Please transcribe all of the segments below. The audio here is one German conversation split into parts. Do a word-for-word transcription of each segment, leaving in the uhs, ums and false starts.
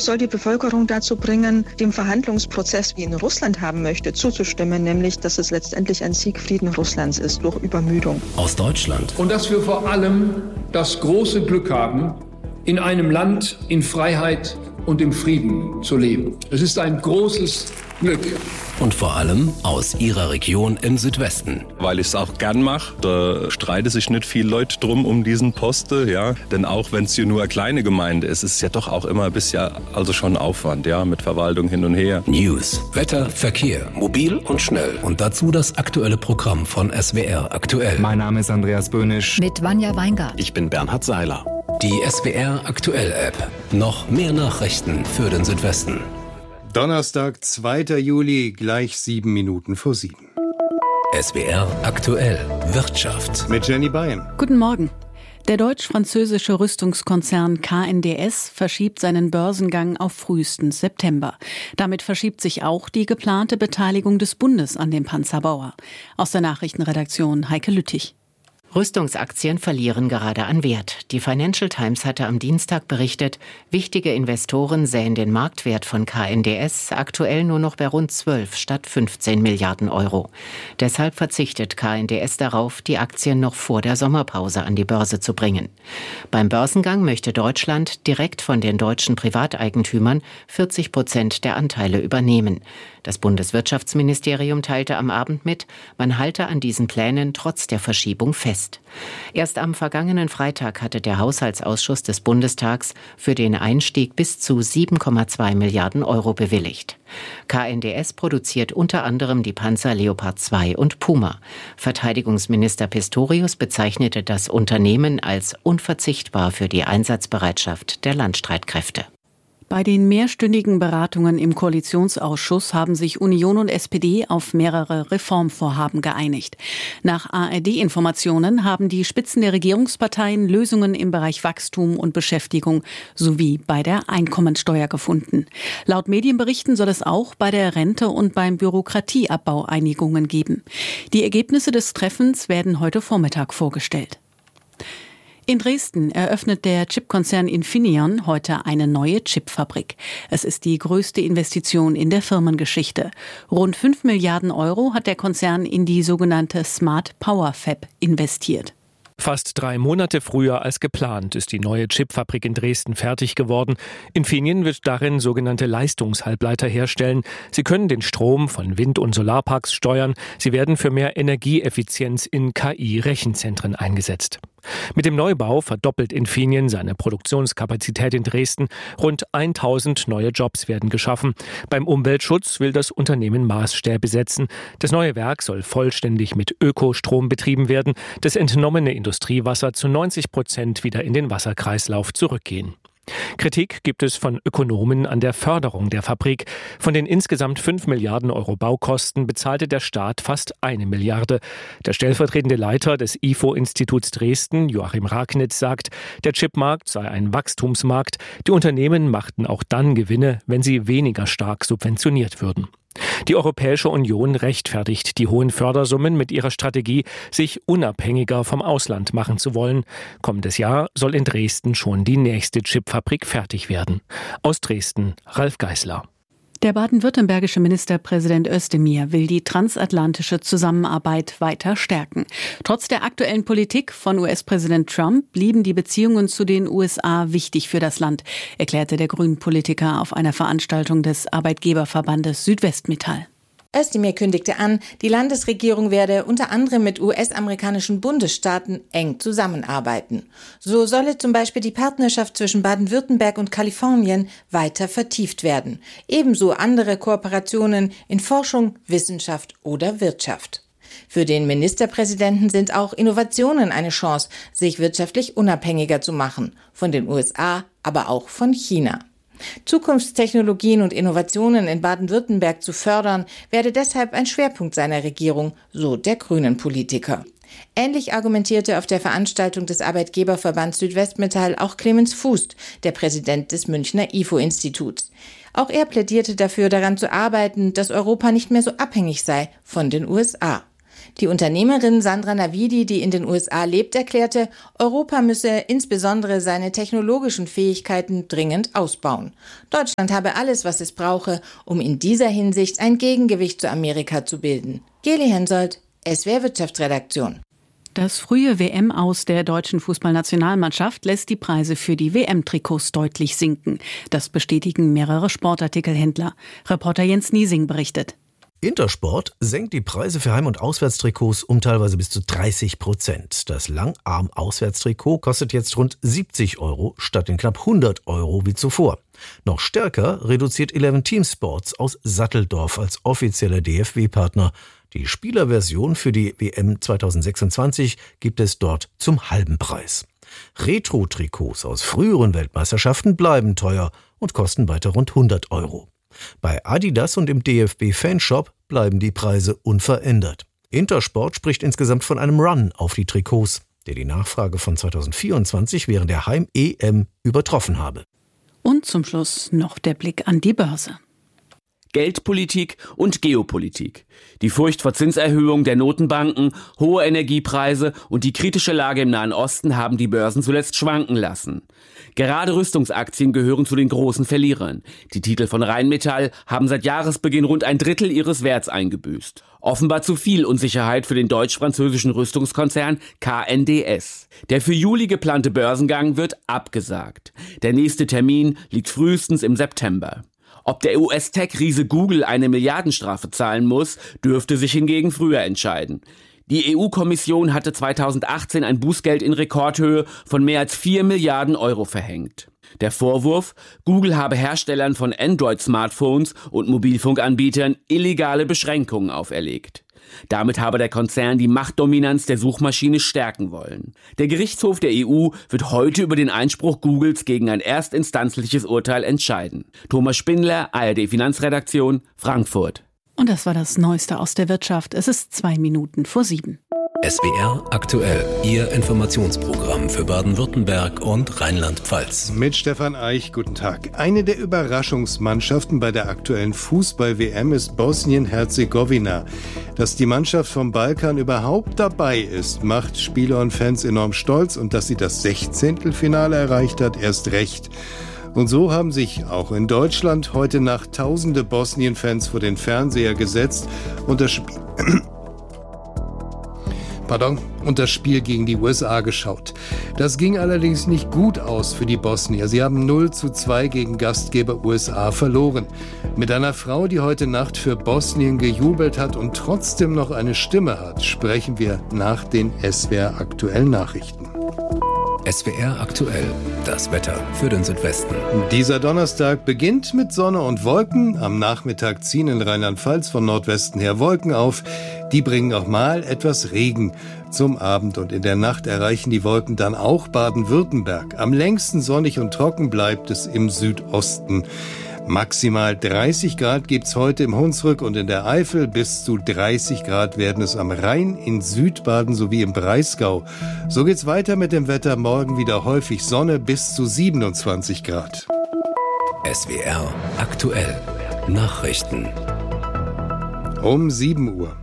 soll die Bevölkerung dazu bringen, dem Verhandlungsprozess, wie ihn Russland haben möchte, zuzustimmen, nämlich, dass es letztendlich ein Siegfrieden Russlands ist durch Übermüdung. Aus Deutschland. Und dass wir vor allem das große Glück haben, in einem Land in Freiheit und im Frieden zu leben. Es ist ein großes Glück. Und vor allem aus Ihrer Region im Südwesten. Weil ich es auch gern mache, da streiten sich nicht viele Leute drum um diesen Posten, ja. Denn auch wenn es hier nur eine kleine Gemeinde ist, ist es ja doch auch immer ein bisschen, also schon Aufwand, ja, mit Verwaltung hin und her. News, Wetter, Verkehr, mobil und schnell. Und dazu das aktuelle Programm von S W R aktuell. Mein Name ist Andreas Böhnisch. Mit Vanja Weingart. Ich bin Bernhard Seiler. Die S W R aktuell App. Noch mehr Nachrichten für den Südwesten. Donnerstag, zweiter Juli, gleich sieben Minuten vor sieben. S W R aktuell Wirtschaft. Mit Jenny Bayern. Guten Morgen. Der deutsch-französische Rüstungskonzern K N D S verschiebt seinen Börsengang auf frühestens September. Damit verschiebt sich auch die geplante Beteiligung des Bundes an dem Panzerbauer. Aus der Nachrichtenredaktion Heike Lüttich. Rüstungsaktien verlieren gerade an Wert. Die Financial Times hatte am Dienstag berichtet, wichtige Investoren sähen den Marktwert von K N D S aktuell nur noch bei rund zwölf statt fünfzehn Milliarden Euro. Deshalb verzichtet K N D S darauf, die Aktien noch vor der Sommerpause an die Börse zu bringen. Beim Börsengang möchte Deutschland direkt von den deutschen Privateigentümern vierzig Prozent der Anteile übernehmen. Das Bundeswirtschaftsministerium teilte am Abend mit, man halte an diesen Plänen trotz der Verschiebung fest. Erst am vergangenen Freitag hatte der Haushaltsausschuss des Bundestags für den Einstieg bis zu sieben Komma zwei Milliarden Euro bewilligt. K N D S produziert unter anderem die Panzer Leopard zwei und Puma. Verteidigungsminister Pistorius bezeichnete das Unternehmen als unverzichtbar für die Einsatzbereitschaft der Landstreitkräfte. Bei den mehrstündigen Beratungen im Koalitionsausschuss haben sich Union und S P D auf mehrere Reformvorhaben geeinigt. Nach A R D-Informationen haben die Spitzen der Regierungsparteien Lösungen im Bereich Wachstum und Beschäftigung sowie bei der Einkommensteuer gefunden. Laut Medienberichten soll es auch bei der Rente und beim Bürokratieabbau Einigungen geben. Die Ergebnisse des Treffens werden heute Vormittag vorgestellt. In Dresden eröffnet der Chipkonzern Infineon heute eine neue Chipfabrik. Es ist die größte Investition in der Firmengeschichte. Rund fünf Milliarden Euro hat der Konzern in die sogenannte Smart Power Fab investiert. Fast drei Monate früher als geplant ist die neue Chipfabrik in Dresden fertig geworden. Infineon wird darin sogenannte Leistungshalbleiter herstellen. Sie können den Strom von Wind- und Solarparks steuern. Sie werden für mehr Energieeffizienz in K I-Rechenzentren eingesetzt. Mit dem Neubau verdoppelt Infineon seine Produktionskapazität in Dresden. Rund tausend neue Jobs werden geschaffen. Beim Umweltschutz will das Unternehmen Maßstäbe setzen. Das neue Werk soll vollständig mit Ökostrom betrieben werden. Das entnommene Industriewasser zu neunzig Prozent wieder in den Wasserkreislauf zurückgehen. Kritik gibt es von Ökonomen an der Förderung der Fabrik. Von den insgesamt fünf Milliarden Euro Baukosten bezahlte der Staat fast eine Milliarde. Der stellvertretende Leiter des I F O-Instituts Dresden, Joachim Ragnitz, sagt, der Chipmarkt sei ein Wachstumsmarkt. Die Unternehmen machten auch dann Gewinne, wenn sie weniger stark subventioniert würden. Die Europäische Union rechtfertigt die hohen Fördersummen mit ihrer Strategie, sich unabhängiger vom Ausland machen zu wollen. Kommendes Jahr soll in Dresden schon die nächste Chipfabrik fertig werden. Aus Dresden, Ralf Geißler. Der baden-württembergische Ministerpräsident Özdemir will die transatlantische Zusammenarbeit weiter stärken. Trotz der aktuellen Politik von U S-Präsident Trump blieben die Beziehungen zu den U S A wichtig für das Land, erklärte der Grünen-Politiker auf einer Veranstaltung des Arbeitgeberverbandes Südwestmetall. Özdemir kündigte an, die Landesregierung werde unter anderem mit U S-amerikanischen Bundesstaaten eng zusammenarbeiten. So solle zum Beispiel die Partnerschaft zwischen Baden-Württemberg und Kalifornien weiter vertieft werden. Ebenso andere Kooperationen in Forschung, Wissenschaft oder Wirtschaft. Für den Ministerpräsidenten sind auch Innovationen eine Chance, sich wirtschaftlich unabhängiger zu machen, von den U S A, aber auch von China. Zukunftstechnologien und Innovationen in Baden-Württemberg zu fördern, werde deshalb ein Schwerpunkt seiner Regierung, so der Grünen-Politiker. Ähnlich argumentierte auf der Veranstaltung des Arbeitgeberverbands Südwestmetall auch Clemens Fuß, der Präsident des Münchner I F O-Instituts. Auch er plädierte dafür, daran zu arbeiten, dass Europa nicht mehr so abhängig sei von den U S A. Die Unternehmerin Sandra Navidi, die in den U S A lebt, erklärte, Europa müsse insbesondere seine technologischen Fähigkeiten dringend ausbauen. Deutschland habe alles, was es brauche, um in dieser Hinsicht ein Gegengewicht zu Amerika zu bilden. Geli Hensoldt, S W R Wirtschaftsredaktion. Das frühe W M-Aus der deutschen Fußballnationalmannschaft lässt die Preise für die W M-Trikots deutlich sinken. Das bestätigen mehrere Sportartikelhändler. Reporter Jens Niesing berichtet. Intersport senkt die Preise für Heim- und Auswärtstrikots um teilweise bis zu dreißig Prozent. Das Langarm-Auswärtstrikot kostet jetzt rund siebzig Euro statt den knapp hundert Euro wie zuvor. Noch stärker reduziert Eleven Team Sports aus Satteldorf als offizieller D F B-Partner. Die Spielerversion für die W M zweitausendsechsundzwanzig gibt es dort zum halben Preis. Retro-Trikots aus früheren Weltmeisterschaften bleiben teuer und kosten weiter rund hundert Euro. Bei Adidas und im D F B-Fanshop bleiben die Preise unverändert. Intersport spricht insgesamt von einem Run auf die Trikots, der die Nachfrage von zweitausendvierundzwanzig während der Heim-E M übertroffen habe. Und zum Schluss noch der Blick an die Börse. Geldpolitik und Geopolitik. Die Furcht vor Zinserhöhung der Notenbanken, hohe Energiepreise und die kritische Lage im Nahen Osten haben die Börsen zuletzt schwanken lassen. Gerade Rüstungsaktien gehören zu den großen Verlierern. Die Titel von Rheinmetall haben seit Jahresbeginn rund ein Drittel ihres Werts eingebüßt. Offenbar zu viel Unsicherheit für den deutsch-französischen Rüstungskonzern K N D S. Der für Juli geplante Börsengang wird abgesagt. Der nächste Termin liegt frühestens im September. Ob der U S-Tech-Riese Google eine Milliardenstrafe zahlen muss, dürfte sich hingegen früher entscheiden. Die E U-Kommission hatte zweitausendachtzehn ein Bußgeld in Rekordhöhe von mehr als vier Milliarden Euro verhängt. Der Vorwurf, Google habe Herstellern von Android-Smartphones und Mobilfunkanbietern illegale Beschränkungen auferlegt. Damit habe der Konzern die Machtdominanz der Suchmaschine stärken wollen. Der Gerichtshof der E U wird heute über den Einspruch Googles gegen ein erstinstanzliches Urteil entscheiden. Thomas Spindler, A R D-Finanzredaktion, Frankfurt. Und das war das Neueste aus der Wirtschaft. Es ist zwei Minuten vor sieben. S W R aktuell, Ihr Informationsprogramm für Baden-Württemberg und Rheinland-Pfalz. Mit Stefan Eich, guten Tag. Eine der Überraschungsmannschaften bei der aktuellen Fußball-W M ist Bosnien-Herzegowina. Dass die Mannschaft vom Balkan überhaupt dabei ist, macht Spieler und Fans enorm stolz, und dass sie das Sechzehntelfinale erreicht hat, erst recht. Und so haben sich auch in Deutschland heute Nacht tausende Bosnien-Fans vor den Fernseher gesetzt und das Spiel... Pardon, und das Spiel gegen die U S A geschaut. Das ging allerdings nicht gut aus für die Bosnier. Sie haben null zu zwei gegen Gastgeber U S A verloren. Mit einer Frau, die heute Nacht für Bosnien gejubelt hat und trotzdem noch eine Stimme hat, sprechen wir nach den S W R aktuellen Nachrichten. S W R aktuell, das Wetter für den Südwesten. Dieser Donnerstag beginnt mit Sonne und Wolken. Am Nachmittag ziehen in Rheinland-Pfalz von Nordwesten her Wolken auf. Die bringen auch mal etwas Regen. Zum Abend und in der Nacht erreichen die Wolken dann auch Baden-Württemberg. Am längsten sonnig und trocken bleibt es im Südosten. Maximal dreißig Grad gibt's heute im Hunsrück und in der Eifel. Bis zu dreißig Grad werden es am Rhein, in Südbaden sowie im Breisgau. So geht's weiter mit dem Wetter. Morgen wieder häufig Sonne bis zu siebenundzwanzig Grad. S W R aktuell. Nachrichten. Um sieben Uhr.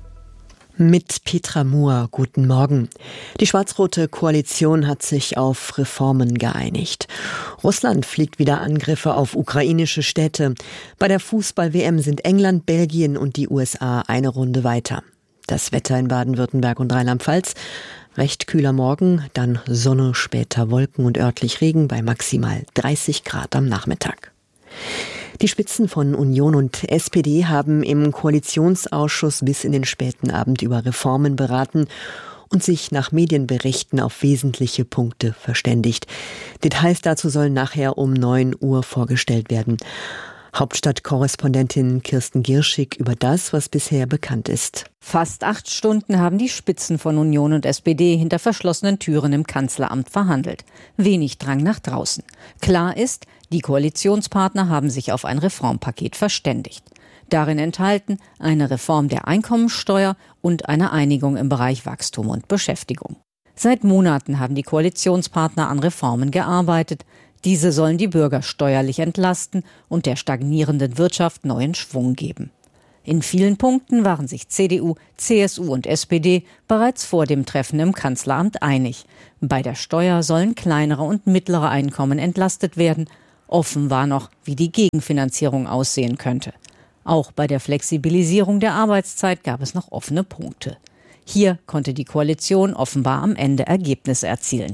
Mit Petra Muhr, guten Morgen. Die schwarz-rote Koalition hat sich auf Reformen geeinigt. Russland fliegt wieder Angriffe auf ukrainische Städte. Bei der Fußball-W M sind England, Belgien und die U S A eine Runde weiter. Das Wetter in Baden-Württemberg und Rheinland-Pfalz: recht kühler Morgen, dann Sonne, später Wolken und örtlich Regen bei maximal dreißig Grad am Nachmittag. Die Spitzen von Union und S P D haben im Koalitionsausschuss bis in den späten Abend über Reformen beraten und sich nach Medienberichten auf wesentliche Punkte verständigt. Details dazu sollen nachher um neun Uhr vorgestellt werden. Hauptstadtkorrespondentin Kirsten Gierschig über das, was bisher bekannt ist. Fast acht Stunden haben die Spitzen von Union und S P D hinter verschlossenen Türen im Kanzleramt verhandelt. Wenig Drang nach draußen. Klar ist, die Koalitionspartner haben sich auf ein Reformpaket verständigt. Darin enthalten eine Reform der Einkommensteuer und eine Einigung im Bereich Wachstum und Beschäftigung. Seit Monaten haben die Koalitionspartner an Reformen gearbeitet. Diese sollen die Bürger steuerlich entlasten und der stagnierenden Wirtschaft neuen Schwung geben. In vielen Punkten waren sich C D U, C S U und S P D bereits vor dem Treffen im Kanzleramt einig. Bei der Steuer sollen kleinere und mittlere Einkommen entlastet werden. Offen war noch, wie die Gegenfinanzierung aussehen könnte. Auch bei der Flexibilisierung der Arbeitszeit gab es noch offene Punkte. Hier konnte die Koalition offenbar am Ende Ergebnisse erzielen.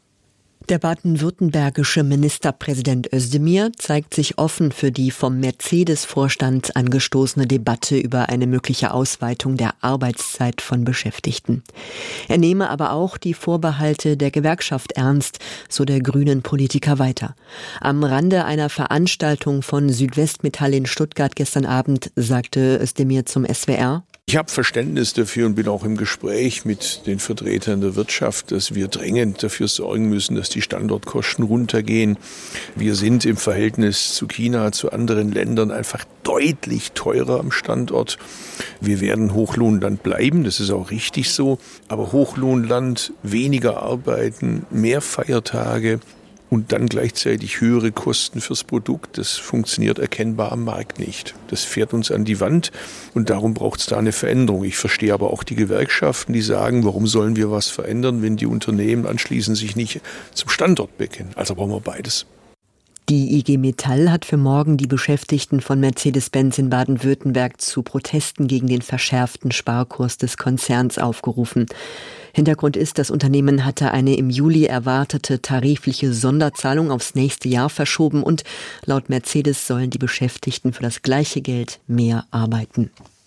Der baden-württembergische Ministerpräsident Özdemir zeigt sich offen für die vom Mercedes-Vorstand angestoßene Debatte über eine mögliche Ausweitung der Arbeitszeit von Beschäftigten. Er nehme aber auch die Vorbehalte der Gewerkschaft ernst, so der grünen Politiker weiter. Am Rande einer Veranstaltung von Südwestmetall in Stuttgart gestern Abend sagte Özdemir zum S W R: Ich habe Verständnis dafür und bin auch im Gespräch mit den Vertretern der Wirtschaft, dass wir dringend dafür sorgen müssen, dass die Standortkosten runtergehen. Wir sind im Verhältnis zu China, zu anderen Ländern einfach deutlich teurer am Standort. Wir werden Hochlohnland bleiben, das ist auch richtig so. Aber Hochlohnland, weniger arbeiten, mehr Feiertage und dann gleichzeitig höhere Kosten fürs Produkt, das funktioniert erkennbar am Markt nicht. Das fährt uns an die Wand und darum braucht es da eine Veränderung. Ich verstehe aber auch die Gewerkschaften, die sagen, warum sollen wir was verändern, wenn die Unternehmen anschließend sich nicht zum Standort bekennen. Also brauchen wir beides. Die I G Metall hat für morgen die Beschäftigten von Mercedes-Benz in Baden-Württemberg zu Protesten gegen den verschärften Sparkurs des Konzerns aufgerufen. Hintergrund ist, das Unternehmen hatte eine im Juli erwartete tarifliche Sonderzahlung aufs nächste Jahr verschoben und laut Mercedes sollen die Beschäftigten für das gleiche Geld mehr arbeiten.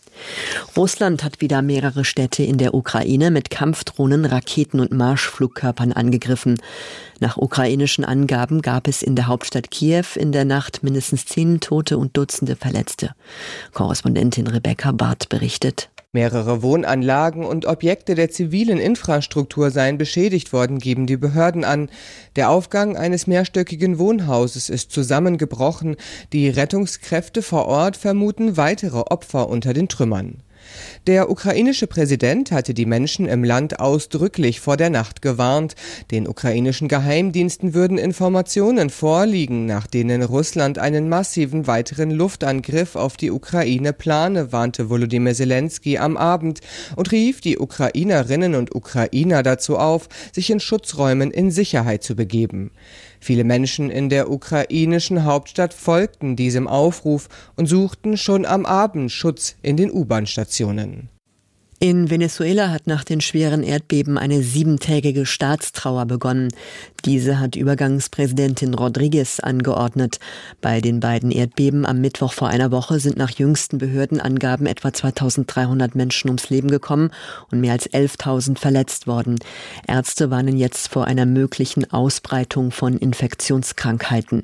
Russland hat wieder mehrere Städte in der Ukraine mit Kampfdrohnen, Raketen und Marschflugkörpern angegriffen. Nach ukrainischen Angaben gab es in der Hauptstadt Kiew in der Nacht mindestens zehn Tote und Dutzende Verletzte. Korrespondentin Rebecca Barth berichtet. Mehrere Wohnanlagen und Objekte der zivilen Infrastruktur seien beschädigt worden, geben die Behörden an. Der Aufgang eines mehrstöckigen Wohnhauses ist zusammengebrochen. Die Rettungskräfte vor Ort vermuten weitere Opfer unter den Trümmern. Der ukrainische Präsident hatte die Menschen im Land ausdrücklich vor der Nacht gewarnt. Den ukrainischen Geheimdiensten würden Informationen vorliegen, nach denen Russland einen massiven weiteren Luftangriff auf die Ukraine plane, warnte Volodymyr Zelensky am Abend und rief die Ukrainerinnen und Ukrainer dazu auf, sich in Schutzräumen in Sicherheit zu begeben. Viele Menschen in der ukrainischen Hauptstadt folgten diesem Aufruf und suchten schon am Abend Schutz in den U-Bahn-Stationen. In Venezuela hat nach den schweren Erdbeben eine siebentägige Staatstrauer begonnen. Diese hat Übergangspräsidentin Rodriguez angeordnet. Bei den beiden Erdbeben am Mittwoch vor einer Woche sind nach jüngsten Behördenangaben etwa zweitausenddreihundert Menschen ums Leben gekommen und mehr als elftausend verletzt worden. Ärzte warnen jetzt vor einer möglichen Ausbreitung von Infektionskrankheiten.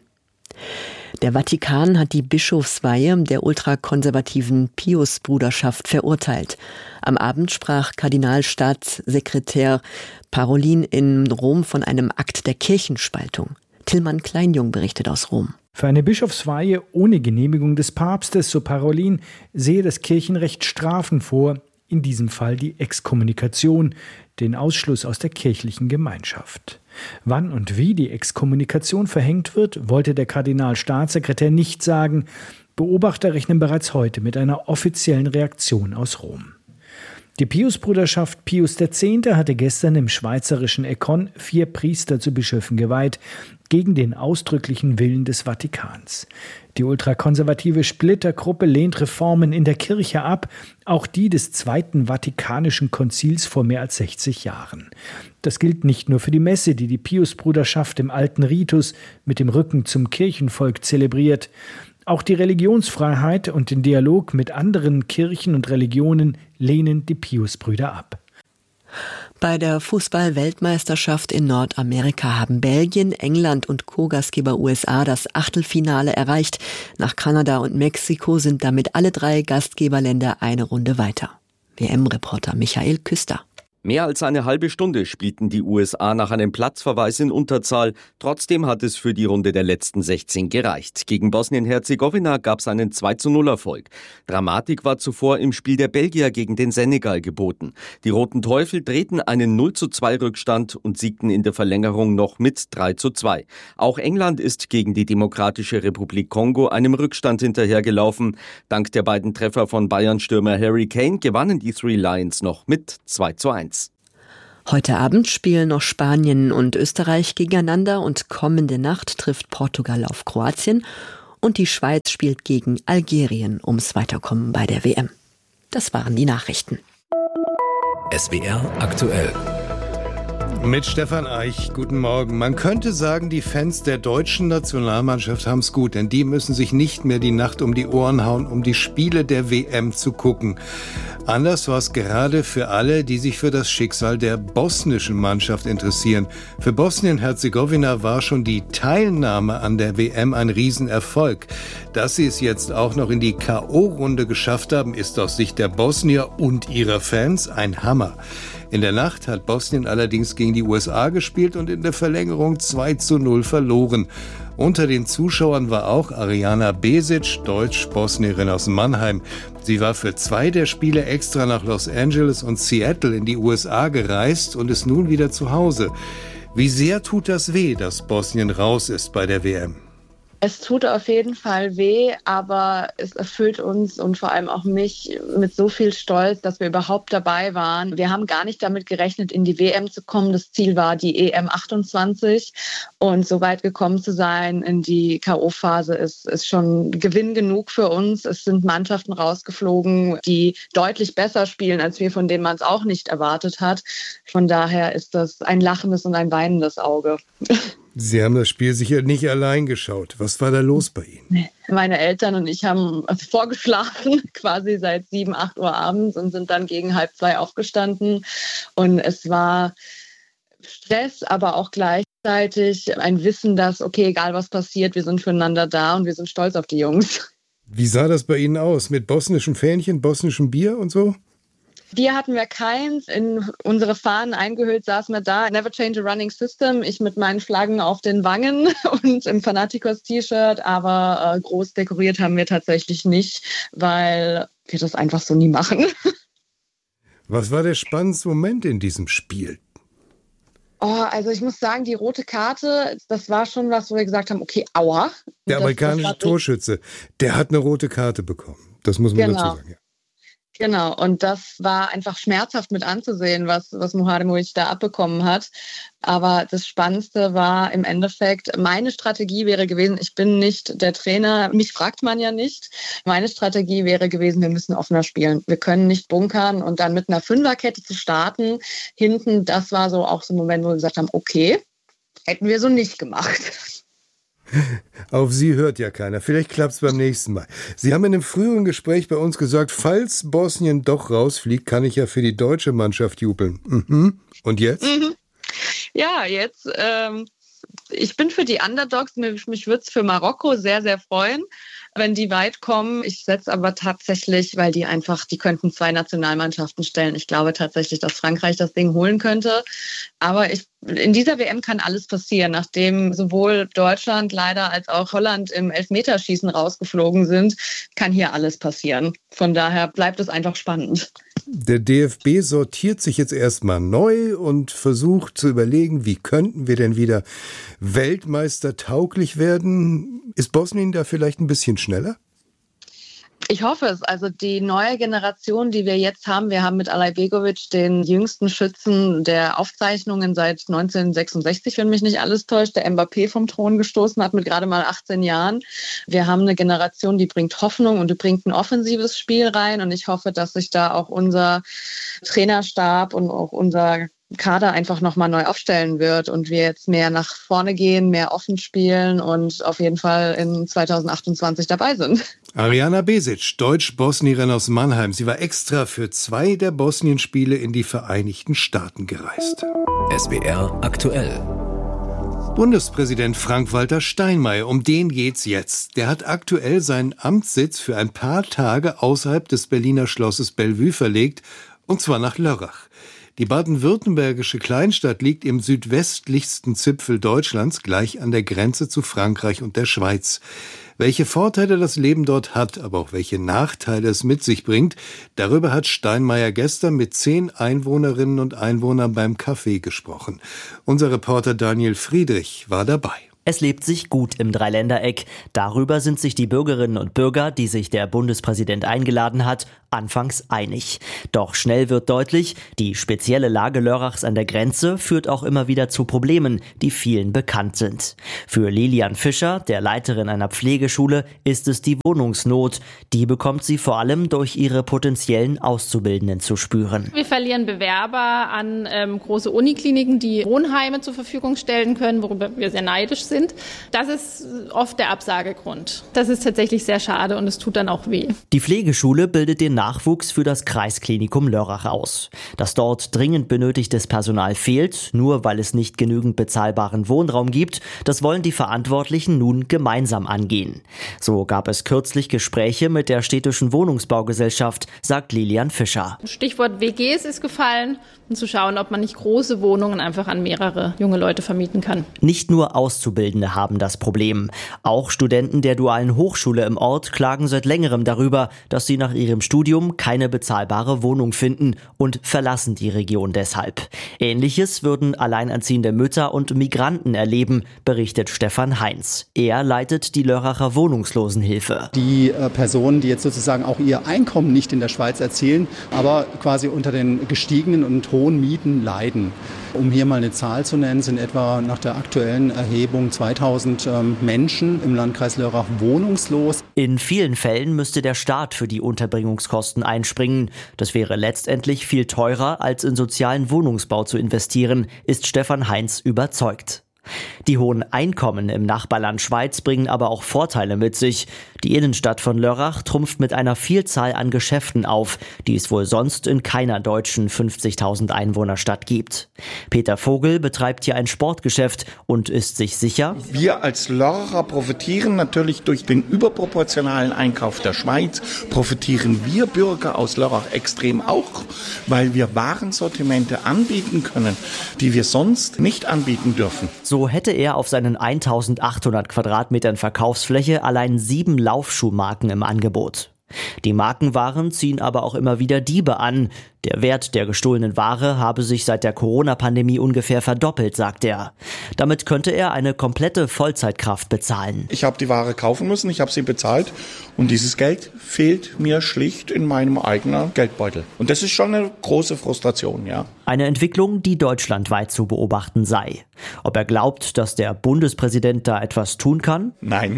Der Vatikan hat die Bischofsweihe der ultrakonservativen Pius-Bruderschaft verurteilt. Am Abend sprach Kardinalstaatssekretär Parolin in Rom von einem Akt der Kirchenspaltung. Tillmann Kleinjung berichtet aus Rom. Für eine Bischofsweihe ohne Genehmigung des Papstes, so Parolin, sehe das Kirchenrecht Strafen vor, in diesem Fall die Exkommunikation, den Ausschluss aus der kirchlichen Gemeinschaft. Wann und wie die Exkommunikation verhängt wird, wollte der Kardinalstaatssekretär nicht sagen. Beobachter rechnen bereits heute mit einer offiziellen Reaktion aus Rom. Die Pius-Bruderschaft Pius der Zehnte hatte gestern im schweizerischen Eckern vier Priester zu Bischöfen geweiht, gegen den ausdrücklichen Willen des Vatikans. Die ultrakonservative Splittergruppe lehnt Reformen in der Kirche ab, auch die des Zweiten Vatikanischen Konzils vor mehr als sechzig Jahren. Das gilt nicht nur für die Messe, die die Pius-Bruderschaft im alten Ritus mit dem Rücken zum Kirchenvolk zelebriert. Auch die Religionsfreiheit und den Dialog mit anderen Kirchen und Religionen lehnen die Pius-Brüder ab. Bei der Fußball-Weltmeisterschaft in Nordamerika haben Belgien, England und Co-Gastgeber U S A das Achtelfinale erreicht. Nach Kanada und Mexiko sind damit alle drei Gastgeberländer eine Runde weiter. W M-Reporter Michael Küster. Mehr als eine halbe Stunde spielten die U S A nach einem Platzverweis in Unterzahl. Trotzdem hat es für die Runde der letzten sechzehn gereicht. Gegen Bosnien-Herzegowina gab es einen zwei zu null Erfolg. Dramatik war zuvor im Spiel der Belgier gegen den Senegal geboten. Die Roten Teufel drehten einen null zu zwei Rückstand und siegten in der Verlängerung noch mit drei zu zwei. Auch England ist gegen die Demokratische Republik Kongo einem Rückstand hinterhergelaufen. Dank der beiden Treffer von Bayern-Stürmer Harry Kane gewannen die Three Lions noch mit zwei zu eins. Heute Abend spielen noch Spanien und Österreich gegeneinander und kommende Nacht trifft Portugal auf Kroatien und die Schweiz spielt gegen Algerien ums Weiterkommen bei der W M. Das waren die Nachrichten. S W R aktuell. Mit Stefan Eich, guten Morgen. Man könnte sagen, die Fans der deutschen Nationalmannschaft haben's gut, denn die müssen sich nicht mehr die Nacht um die Ohren hauen, um die Spiele der W M zu gucken. Anders war es gerade für alle, die sich für das Schicksal der bosnischen Mannschaft interessieren. Für Bosnien-Herzegowina war schon die Teilnahme an der W M ein Riesenerfolg. Dass sie es jetzt auch noch in die K O-Runde geschafft haben, ist aus Sicht der Bosnier und ihrer Fans ein Hammer. In der Nacht hat Bosnien allerdings gegen die U S A gespielt und in der Verlängerung zwei zu null verloren. Unter den Zuschauern war auch Ariana Besic, Deutsch-Bosnierin aus Mannheim. Sie war für zwei der Spiele extra nach Los Angeles und Seattle in die U S A gereist und ist nun wieder zu Hause. Wie sehr tut das weh, dass Bosnien raus ist bei der W M? Es tut auf jeden Fall weh, aber es erfüllt uns und vor allem auch mich mit so viel Stolz, dass wir überhaupt dabei waren. Wir haben gar nicht damit gerechnet, in die W M zu kommen. Das Ziel war die E M achtundzwanzig und so weit gekommen zu sein in die K O-Phase ist, ist schon Gewinn genug für uns. Es sind Mannschaften rausgeflogen, die deutlich besser spielen als wir, von denen man es auch nicht erwartet hat. Von daher ist das ein lachendes und ein weinendes Auge. Sie haben das Spiel sicher nicht allein geschaut. Was war da los bei Ihnen? Meine Eltern und ich haben vorgeschlafen, quasi seit sieben, acht Uhr abends und sind dann gegen halb zwei aufgestanden. Und es war Stress, aber auch gleichzeitig ein Wissen, dass, okay, egal was passiert, wir sind füreinander da und wir sind stolz auf die Jungs. Wie sah das bei Ihnen aus? Mit bosnischen Fähnchen, bosnischem Bier und so? Bier hatten wir keins. In unsere Fahnen eingehüllt saßen wir da. Never change a running system. Ich mit meinen Flaggen auf den Wangen und im Fanaticos-T-Shirt. Aber äh, groß dekoriert haben wir tatsächlich nicht, weil wir das einfach so nie machen. Was war der spannendste Moment in diesem Spiel? Oh, also ich muss sagen, die rote Karte, das war schon was, wo wir gesagt haben, okay, aua. Der das, amerikanische das Torschütze, der hat eine rote Karte bekommen. Das muss man genau. dazu sagen. Ja. Genau, und das war einfach schmerzhaft mit anzusehen, was, was Muharremouic da abbekommen hat. Aber das Spannendste war im Endeffekt, meine Strategie wäre gewesen, ich bin nicht der Trainer, mich fragt man ja nicht. Meine Strategie wäre gewesen, wir müssen offener spielen. Wir können nicht bunkern und dann mit einer Fünferkette zu starten. Hinten, das war so auch so ein Moment, wo wir gesagt haben, okay, hätten wir so nicht gemacht. Auf Sie hört ja keiner. Vielleicht klappt es beim nächsten Mal. Sie haben in einem früheren Gespräch bei uns gesagt, falls Bosnien doch rausfliegt, kann ich ja für die deutsche Mannschaft jubeln. Mhm. Und jetzt? Mhm. Ja, jetzt, ähm, ich bin für die Underdogs. Mich, mich würde es für Marokko sehr, sehr freuen, wenn die weit kommen. Ich setze aber tatsächlich, weil die einfach, die könnten zwei Nationalmannschaften stellen. Ich glaube tatsächlich, dass Frankreich das Ding holen könnte. Aber ich, in dieser W M kann alles passieren, nachdem sowohl Deutschland leider als auch Holland im Elfmeterschießen rausgeflogen sind, kann hier alles passieren. Von daher bleibt es einfach spannend. Der D F B sortiert sich jetzt erstmal neu und versucht zu überlegen, wie könnten wir denn wieder Weltmeister tauglich werden? Ist Bosnien da vielleicht ein bisschen schneller? Ich hoffe es. Also die neue Generation, die wir jetzt haben, wir haben mit Alajbegovic den jüngsten Schützen der Aufzeichnungen seit neunzehnhundertsechsundsechzig, wenn mich nicht alles täuscht, der Mbappé vom Thron gestoßen hat mit gerade mal achtzehn Jahren. Wir haben eine Generation, die bringt Hoffnung und die bringt ein offensives Spiel rein. Und ich hoffe, dass sich da auch unser Trainerstab und auch unser Kader einfach nochmal neu aufstellen wird und wir jetzt mehr nach vorne gehen, mehr offen spielen und auf jeden Fall in zweitausendachtundzwanzig dabei sind. Ariana Besic, Deutsch-Bosnierin aus Mannheim. Sie war extra für zwei der Bosnien-Spiele in die Vereinigten Staaten gereist. S W R aktuell. Bundespräsident Frank-Walter Steinmeier, um den geht's jetzt. Der hat aktuell seinen Amtssitz für ein paar Tage außerhalb des Berliner Schlosses Bellevue verlegt, und zwar nach Lörrach. Die baden-württembergische Kleinstadt liegt im südwestlichsten Zipfel Deutschlands, gleich an der Grenze zu Frankreich und der Schweiz. Welche Vorteile das Leben dort hat, aber auch welche Nachteile es mit sich bringt, darüber hat Steinmeier gestern mit zehn Einwohnerinnen und Einwohnern beim Café gesprochen. Unser Reporter Daniel Friedrich war dabei. Es lebt sich gut im Dreiländereck. Darüber sind sich die Bürgerinnen und Bürger, die sich der Bundespräsident eingeladen hat, anfangs einig. Doch schnell wird deutlich, die spezielle Lage Lörrachs an der Grenze führt auch immer wieder zu Problemen, die vielen bekannt sind. Für Lilian Fischer, der Leiterin einer Pflegeschule, ist es die Wohnungsnot. Die bekommt sie vor allem durch ihre potenziellen Auszubildenden zu spüren. Wir verlieren Bewerber an ähm, große Unikliniken, die Wohnheime zur Verfügung stellen können, worüber wir sehr neidisch sind. sind. Das ist oft der Absagegrund. Das ist tatsächlich sehr schade und es tut dann auch weh. Die Pflegeschule bildet den Nachwuchs für das Kreisklinikum Lörrach aus. Dass dort dringend benötigtes Personal fehlt, nur weil es nicht genügend bezahlbaren Wohnraum gibt, das wollen die Verantwortlichen nun gemeinsam angehen. So gab es kürzlich Gespräche mit der städtischen Wohnungsbaugesellschaft, sagt Lilian Fischer. Stichwort W Gs ist gefallen, um zu schauen, ob man nicht große Wohnungen einfach an mehrere junge Leute vermieten kann. Nicht nur Auszubildende haben das Problem. Auch Studenten der dualen Hochschule im Ort klagen seit längerem darüber, dass sie nach ihrem Studium keine bezahlbare Wohnung finden und verlassen die Region deshalb. Ähnliches würden alleinerziehende Mütter und Migranten erleben, berichtet Stefan Heinz. Er leitet die Lörracher Wohnungslosenhilfe. Die äh, Personen, die jetzt sozusagen auch ihr Einkommen nicht in der Schweiz erzielen, aber quasi unter den gestiegenen und hohen Mieten leiden. Um hier mal eine Zahl zu nennen, sind etwa nach der aktuellen Erhebung zweitausend ähm, Menschen im Landkreis Lörrach wohnungslos. In vielen Fällen müsste der Staat für die Unterbringungskosten einspringen. Das wäre letztendlich viel teurer, als in sozialen Wohnungsbau zu investieren, ist Stefan Heinz überzeugt. Die hohen Einkommen im Nachbarland Schweiz bringen aber auch Vorteile mit sich. Die Innenstadt von Lörrach trumpft mit einer Vielzahl an Geschäften auf, die es wohl sonst in keiner deutschen fünfzigtausend Einwohnerstadt gibt. Peter Vogel betreibt hier ein Sportgeschäft und ist sich sicher: Wir als Lörracher profitieren natürlich durch den überproportionalen Einkauf der Schweiz, profitieren wir Bürger aus Lörrach extrem auch, weil wir Warensortimente anbieten können, die wir sonst nicht anbieten dürfen. So hätte er auf seinen eintausendachthundert Quadratmetern Verkaufsfläche allein sieben Laufschuhmarken im Angebot. Die Markenwaren ziehen aber auch immer wieder Diebe an. Der Wert der gestohlenen Ware habe sich seit der Corona-Pandemie ungefähr verdoppelt, sagt er. Damit könnte er eine komplette Vollzeitkraft bezahlen. Ich habe die Ware kaufen müssen, ich habe sie bezahlt und dieses Geld fehlt mir schlicht in meinem eigenen Geldbeutel. Und das ist schon eine große Frustration, ja. Eine Entwicklung, die deutschlandweit zu beobachten sei. Ob er glaubt, dass der Bundespräsident da etwas tun kann? Nein,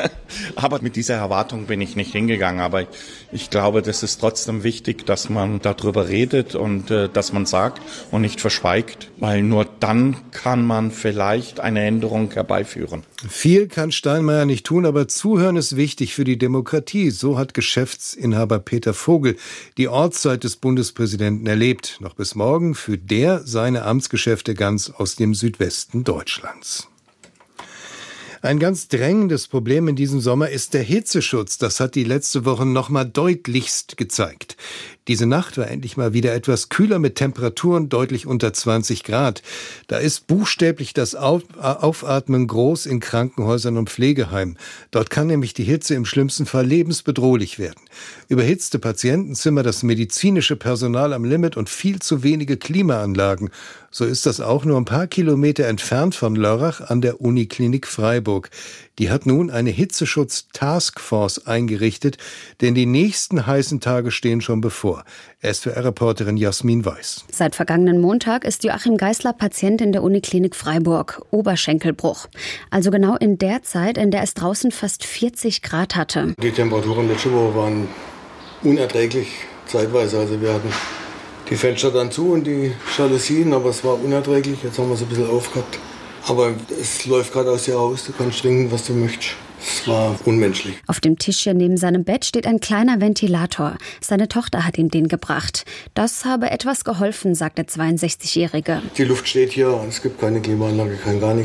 aber mit dieser Erwartung bin ich nicht hingegangen. Aber ich glaube, das ist trotzdem wichtig, dass man darüber redet und äh, dass man sagt und nicht verschweigt, weil nur dann kann man vielleicht eine Änderung herbeiführen. Viel kann Steinmeier nicht tun, aber Zuhören ist wichtig für die Demokratie. So hat Geschäftsinhaber Peter Vogel die Ortszeit des Bundespräsidenten erlebt. Noch bis morgen führt der seine Amtsgeschäfte ganz aus dem Südwesten Deutschlands. Ein ganz drängendes Problem in diesem Sommer ist der Hitzeschutz. Das hat die letzte Woche noch mal deutlichst gezeigt. Diese Nacht war endlich mal wieder etwas kühler mit Temperaturen deutlich unter zwanzig Grad. Da ist buchstäblich das Aufatmen groß in Krankenhäusern und Pflegeheimen. Dort kann nämlich die Hitze im schlimmsten Fall lebensbedrohlich werden. Überhitzte Patientenzimmer, das medizinische Personal am Limit und viel zu wenige Klimaanlagen. So ist das auch nur ein paar Kilometer entfernt von Lörrach an der Uniklinik Freiburg. Die hat nun eine Hitzeschutz-Taskforce eingerichtet, denn die nächsten heißen Tage stehen schon bevor. S W R-Reporterin Jasmin Weiß. Seit vergangenen Montag ist Joachim Geißler Patient in der Uniklinik Freiburg, Oberschenkelbruch. Also genau in der Zeit, in der es draußen fast vierzig Grad hatte. Die Temperaturen letzte Woche waren unerträglich zeitweise. Also wir hatten die Fenster dann zu und die Jalousien, aber es war unerträglich. Jetzt haben wir es ein bisschen aufgehabt. Aber es läuft gerade aus dir raus, du kannst trinken, was du möchtest. Es war unmenschlich. Auf dem Tischchen neben seinem Bett steht ein kleiner Ventilator. Seine Tochter hat ihm den gebracht. Das habe etwas geholfen, sagt der zweiundsechzigjährige. Die Luft steht hier, es gibt keine Klimaanlage, kein gar nichts.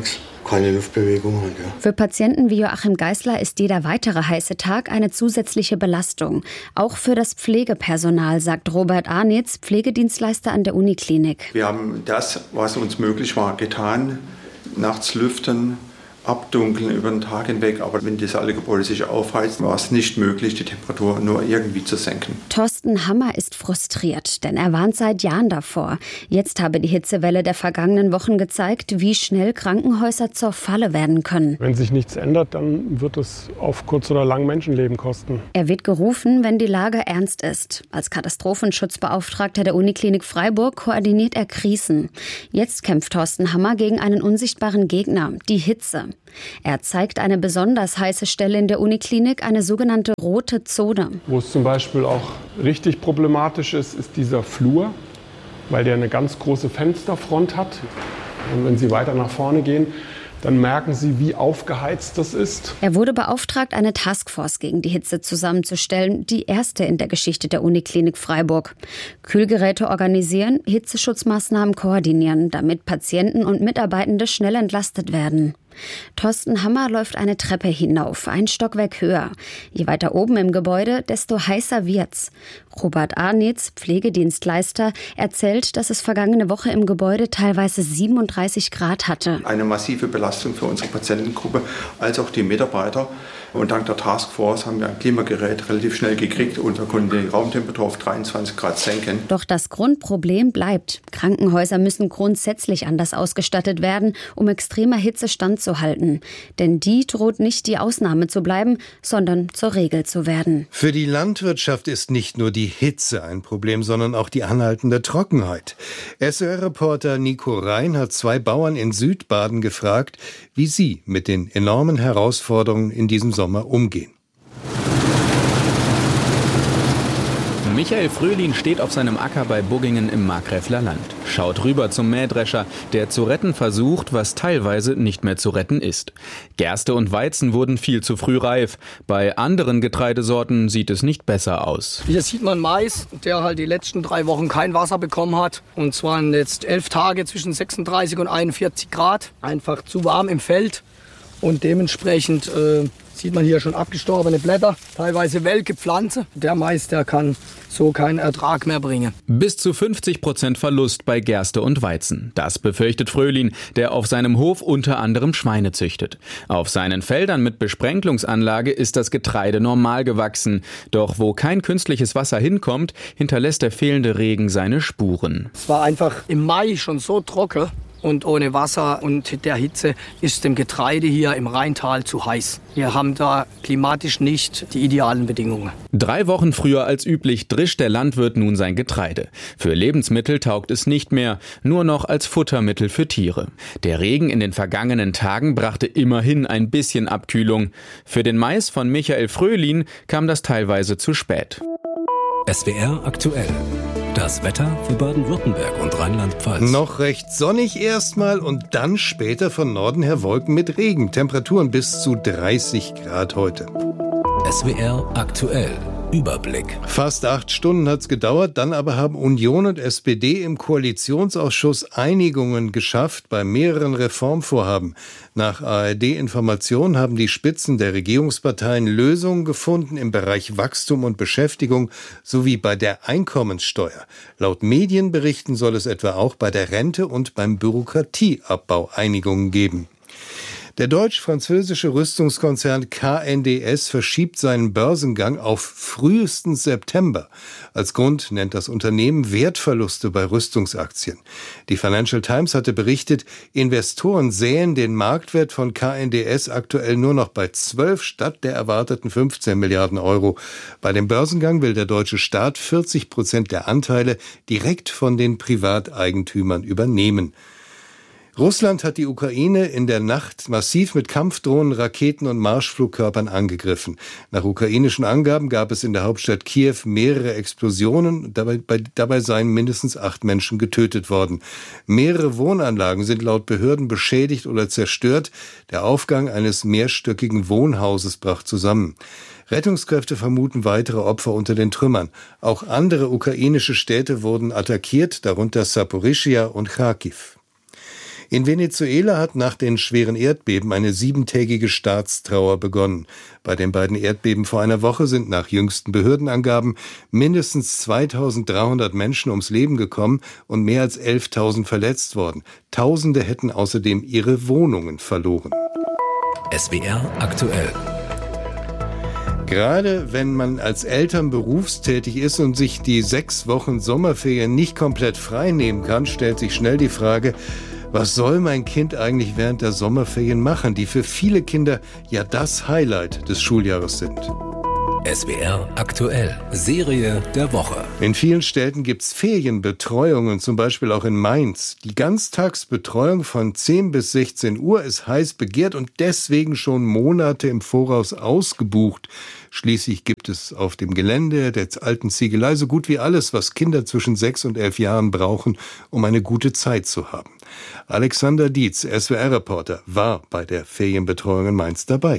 keine Luftbewegung halt, ja. Für Patienten wie Joachim Geißler ist jeder weitere heiße Tag eine zusätzliche Belastung. Auch für das Pflegepersonal, sagt Robert Arnitz, Pflegedienstleister an der Uniklinik. Wir haben das, was uns möglich war, getan. Nachts lüften, abdunkeln über den Tag hinweg. Aber wenn das alle Gebäude sich aufheizen, war es nicht möglich, die Temperatur nur irgendwie zu senken. Thorsten Hammer ist frustriert, denn er warnt seit Jahren davor. Jetzt habe die Hitzewelle der vergangenen Wochen gezeigt, wie schnell Krankenhäuser zur Falle werden können. Wenn sich nichts ändert, dann wird es auf kurz oder lang Menschenleben kosten. Er wird gerufen, wenn die Lage ernst ist. Als Katastrophenschutzbeauftragter der Uniklinik Freiburg koordiniert er Krisen. Jetzt kämpft Thorsten Hammer gegen einen unsichtbaren Gegner, die Hitze. Er zeigt eine besonders heiße Stelle in der Uniklinik, eine sogenannte rote Zone. Wo es zum Beispiel auch richtig problematisch ist, ist dieser Flur, weil der eine ganz große Fensterfront hat. Und wenn Sie weiter nach vorne gehen, dann merken Sie, wie aufgeheizt das ist. Er wurde beauftragt, eine Taskforce gegen die Hitze zusammenzustellen, die erste in der Geschichte der Uniklinik Freiburg. Kühlgeräte organisieren, Hitzeschutzmaßnahmen koordinieren, damit Patienten und Mitarbeitende schnell entlastet werden. Thorsten Hammer läuft eine Treppe hinauf, ein Stockwerk höher. Je weiter oben im Gebäude, desto heißer wird's. Robert Arnitz, Pflegedienstleister, erzählt, dass es vergangene Woche im Gebäude teilweise siebenunddreißig Grad hatte. Eine massive Belastung für unsere Patientengruppe, als auch die Mitarbeiter. Und dank der Taskforce haben wir ein Klimagerät relativ schnell gekriegt und wir konnten die Raumtemperatur auf dreiundzwanzig Grad senken. Doch das Grundproblem bleibt. Krankenhäuser müssen grundsätzlich anders ausgestattet werden, um extremer Hitze standzuhalten. Denn die droht nicht die Ausnahme zu bleiben, sondern zur Regel zu werden. Für die Landwirtschaft ist nicht nur die Hitze ein Problem, sondern auch die anhaltende Trockenheit. S W R-Reporter Nico Rhein hat zwei Bauern in Südbaden gefragt, wie sie mit den enormen Herausforderungen in diesem Sommer umgehen. Michael Fröhlin steht auf seinem Acker bei Buggingen im Markgräfler Land. Schaut rüber zum Mähdrescher, der zu retten versucht, was teilweise nicht mehr zu retten ist. Gerste und Weizen wurden viel zu früh reif. Bei anderen Getreidesorten sieht es nicht besser aus. Hier sieht man Mais, der halt die letzten drei Wochen kein Wasser bekommen hat. Und zwar jetzt elf Tage zwischen sechsunddreißig und einundvierzig Grad. Einfach zu warm im Feld. Und dementsprechend äh, sieht man hier schon abgestorbene Blätter, teilweise welke Pflanze. Der Mais, der kann so keinen Ertrag mehr bringen. Bis zu fünfzig Prozent Verlust bei Gerste und Weizen. Das befürchtet Fröhlin, der auf seinem Hof unter anderem Schweine züchtet. Auf seinen Feldern mit Besprenkelungsanlage ist das Getreide normal gewachsen. Doch wo kein künstliches Wasser hinkommt, hinterlässt der fehlende Regen seine Spuren. Es war einfach im Mai schon so trocken. Und ohne Wasser und der Hitze ist dem Getreide hier im Rheintal zu heiß. Wir haben da klimatisch nicht die idealen Bedingungen. Drei Wochen früher als üblich drischt der Landwirt nun sein Getreide. Für Lebensmittel taugt es nicht mehr, nur noch als Futtermittel für Tiere. Der Regen in den vergangenen Tagen brachte immerhin ein bisschen Abkühlung. Für den Mais von Michael Fröhlin kam das teilweise zu spät. S W R aktuell. Das Wetter für Baden-Württemberg und Rheinland-Pfalz. Noch recht sonnig erstmal und dann später von Norden her Wolken mit Regen. Temperaturen bis zu dreißig Grad heute. S W R aktuell. Überblick. Fast acht Stunden hat's gedauert, dann aber haben Union und S P D im Koalitionsausschuss Einigungen geschafft bei mehreren Reformvorhaben. Nach A R D-Informationen haben die Spitzen der Regierungsparteien Lösungen gefunden im Bereich Wachstum und Beschäftigung sowie bei der Einkommenssteuer. Laut Medienberichten soll es etwa auch bei der Rente und beim Bürokratieabbau Einigungen geben. Der deutsch-französische Rüstungskonzern K N D S verschiebt seinen Börsengang auf frühestens September. Als Grund nennt das Unternehmen Wertverluste bei Rüstungsaktien. Die Financial Times hatte berichtet, Investoren sähen den Marktwert von K N D S aktuell nur noch bei zwölf statt der erwarteten fünfzehn Milliarden Euro. Bei dem Börsengang will der deutsche Staat vierzig Prozent der Anteile direkt von den Privateigentümern übernehmen. Russland hat die Ukraine in der Nacht massiv mit Kampfdrohnen, Raketen und Marschflugkörpern angegriffen. Nach ukrainischen Angaben gab es in der Hauptstadt Kiew mehrere Explosionen. Dabei, bei, dabei seien mindestens acht Menschen getötet worden. Mehrere Wohnanlagen sind laut Behörden beschädigt oder zerstört. Der Aufgang eines mehrstöckigen Wohnhauses brach zusammen. Rettungskräfte vermuten weitere Opfer unter den Trümmern. Auch andere ukrainische Städte wurden attackiert, darunter Saporischschja und Charkiw. In Venezuela hat nach den schweren Erdbeben eine siebentägige Staatstrauer begonnen. Bei den beiden Erdbeben vor einer Woche sind nach jüngsten Behördenangaben mindestens zweitausenddreihundert Menschen ums Leben gekommen und mehr als elftausend verletzt worden. Tausende hätten außerdem ihre Wohnungen verloren. S W R aktuell. Gerade wenn man als Eltern berufstätig ist und sich die sechs Wochen Sommerferien nicht komplett frei nehmen kann, stellt sich schnell die Frage, was soll mein Kind eigentlich während der Sommerferien machen, die für viele Kinder ja das Highlight des Schuljahres sind. S W R aktuell. Serie der Woche. In vielen Städten gibt's Ferienbetreuungen, zum Beispiel auch in Mainz. Die Ganztagsbetreuung von zehn bis sechzehn Uhr ist heiß begehrt und deswegen schon Monate im Voraus ausgebucht. Schließlich gibt es auf dem Gelände der alten Ziegelei so gut wie alles, was Kinder zwischen sechs und elf Jahren brauchen, um eine gute Zeit zu haben. Alexander Dietz, S W R-Reporter, war bei der Ferienbetreuung in Mainz dabei.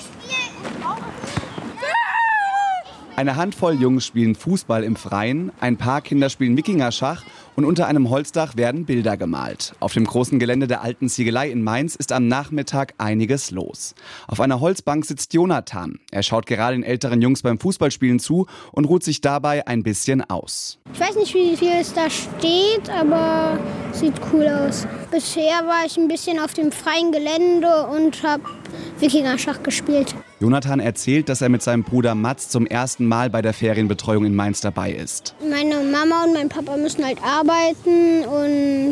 Eine Handvoll Jungs spielen Fußball im Freien, ein paar Kinder spielen Wikingerschach und unter einem Holzdach werden Bilder gemalt. Auf dem großen Gelände der alten Ziegelei in Mainz ist am Nachmittag einiges los. Auf einer Holzbank sitzt Jonathan. Er schaut gerade den älteren Jungs beim Fußballspielen zu und ruht sich dabei ein bisschen aus. Ich weiß nicht, wie viel es da steht, aber sieht cool aus. Bisher war ich ein bisschen auf dem freien Gelände und habe Wikingerschach gespielt. Jonathan erzählt, dass er mit seinem Bruder Mats zum ersten Mal bei der Ferienbetreuung in Mainz dabei ist. Meine Mama und mein Papa müssen halt arbeiten und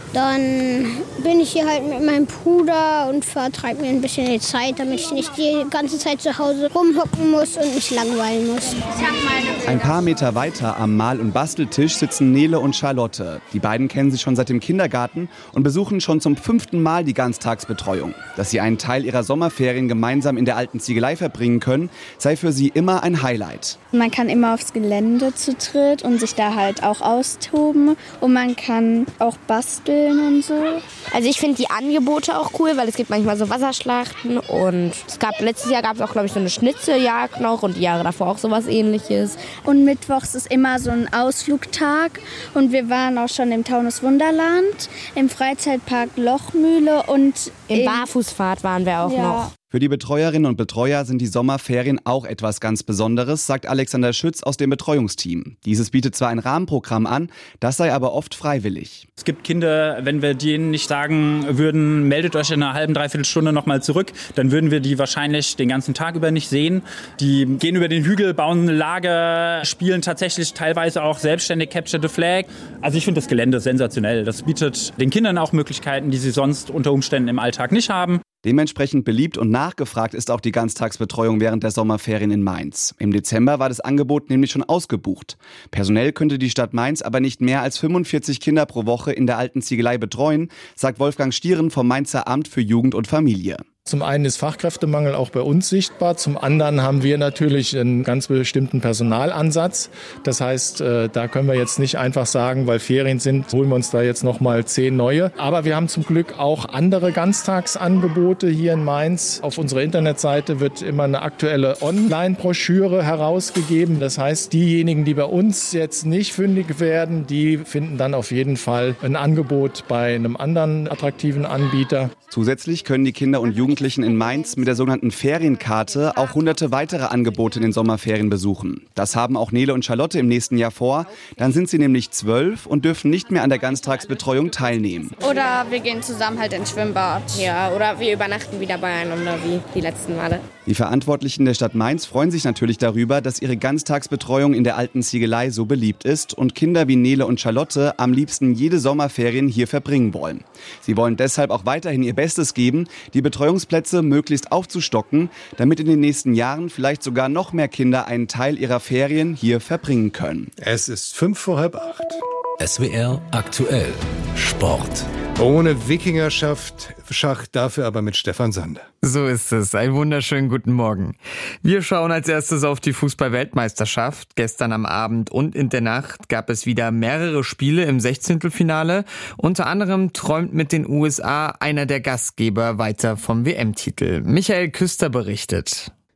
dann bin ich hier halt mit meinem Bruder und vertreibe mir ein bisschen die Zeit, damit ich nicht die ganze Zeit zu Hause rumhocken muss und mich langweilen muss. Ein paar Meter weiter am Mal- und Basteltisch sitzen Nele und Charlotte. Die beiden kennen sich schon seit dem Kindergarten und besuchen schon zum fünften Mal die Ganztagsbetreuung. Dass sie einen Teil ihrer Sommerferien gemeinsam in der alten Ziegelei verbringen können, sei für sie immer ein Highlight. Man kann immer aufs Gelände zu dritt und sich da halt auch austoben und man kann auch basteln und so. Also ich finde die Angebote auch cool, weil es gibt manchmal so Wasserschlachten und es gab letztes Jahr gab es auch, glaube ich, so eine Schnitzeljagd noch und die Jahre davor auch sowas Ähnliches. Und mittwochs ist immer so ein Ausflugtag und wir waren auch schon im Taunus Wunderland, im Freizeitpark Lochmühle und im Barfußfahrt waren wir auch ja. noch. Für die Betreuerinnen und Betreuer sind die Sommerferien auch etwas ganz Besonderes, sagt Alexander Schütz aus dem Betreuungsteam. Dieses bietet zwar ein Rahmenprogramm an, das sei aber oft freiwillig. Es gibt Kinder, wenn wir denen nicht sagen würden, meldet euch in einer halben, dreiviertel Stunde nochmal zurück, dann würden wir die wahrscheinlich den ganzen Tag über nicht sehen. Die gehen über den Hügel, bauen ein Lager, spielen tatsächlich teilweise auch selbstständig Capture the Flag. Also ich finde das Gelände sensationell. Das bietet den Kindern auch Möglichkeiten, die sie sonst unter Umständen im Alltag nicht haben. Dementsprechend beliebt und nachgefragt ist auch die Ganztagsbetreuung während der Sommerferien in Mainz. Im Dezember war das Angebot nämlich schon ausgebucht. Personell könnte die Stadt Mainz aber nicht mehr als fünfundvierzig Kinder pro Woche in der alten Ziegelei betreuen, sagt Wolfgang Stieren vom Mainzer Amt für Jugend und Familie. Zum einen ist Fachkräftemangel auch bei uns sichtbar, zum anderen haben wir natürlich einen ganz bestimmten Personalansatz. Das heißt, da können wir jetzt nicht einfach sagen, weil Ferien sind, holen wir uns da jetzt nochmal zehn neue. Aber wir haben zum Glück auch andere Ganztagsangebote hier in Mainz. Auf unserer Internetseite wird immer eine aktuelle Online-Broschüre herausgegeben. Das heißt, diejenigen, die bei uns jetzt nicht fündig werden, die finden dann auf jeden Fall ein Angebot bei einem anderen attraktiven Anbieter. Zusätzlich können die Kinder und Jugendlichen in Mainz mit der sogenannten Ferienkarte auch hunderte weitere Angebote in den Sommerferien besuchen. Das haben auch Nele und Charlotte im nächsten Jahr vor. Dann sind sie nämlich zwölf und dürfen nicht mehr an der Ganztagsbetreuung teilnehmen. Oder wir gehen zusammen halt ins Schwimmbad. Ja, oder wir übernachten wieder beieinander wie die letzten Male. Die Verantwortlichen der Stadt Mainz freuen sich natürlich darüber, dass ihre Ganztagsbetreuung in der alten Ziegelei so beliebt ist und Kinder wie Nele und Charlotte am liebsten jede Sommerferien hier verbringen wollen. Sie wollen deshalb auch weiterhin ihr Bestes geben, die Betreuungsplätze möglichst aufzustocken, damit in den nächsten Jahren vielleicht sogar noch mehr Kinder einen Teil ihrer Ferien hier verbringen können. Es ist fünf vor halb acht. S W R aktuell. Sport. Ohne Wikingerschach, dafür aber mit Stefan Sander. So ist es. Einen wunderschönen guten Morgen. Wir schauen als erstes auf die Fußball-Weltmeisterschaft. Gestern am Abend und in der Nacht gab es wieder mehrere Spiele im Sechzehntelfinale. Unter anderem träumt mit den U S A einer der Gastgeber weiter vom W M-Titel. Michael Küster berichtet.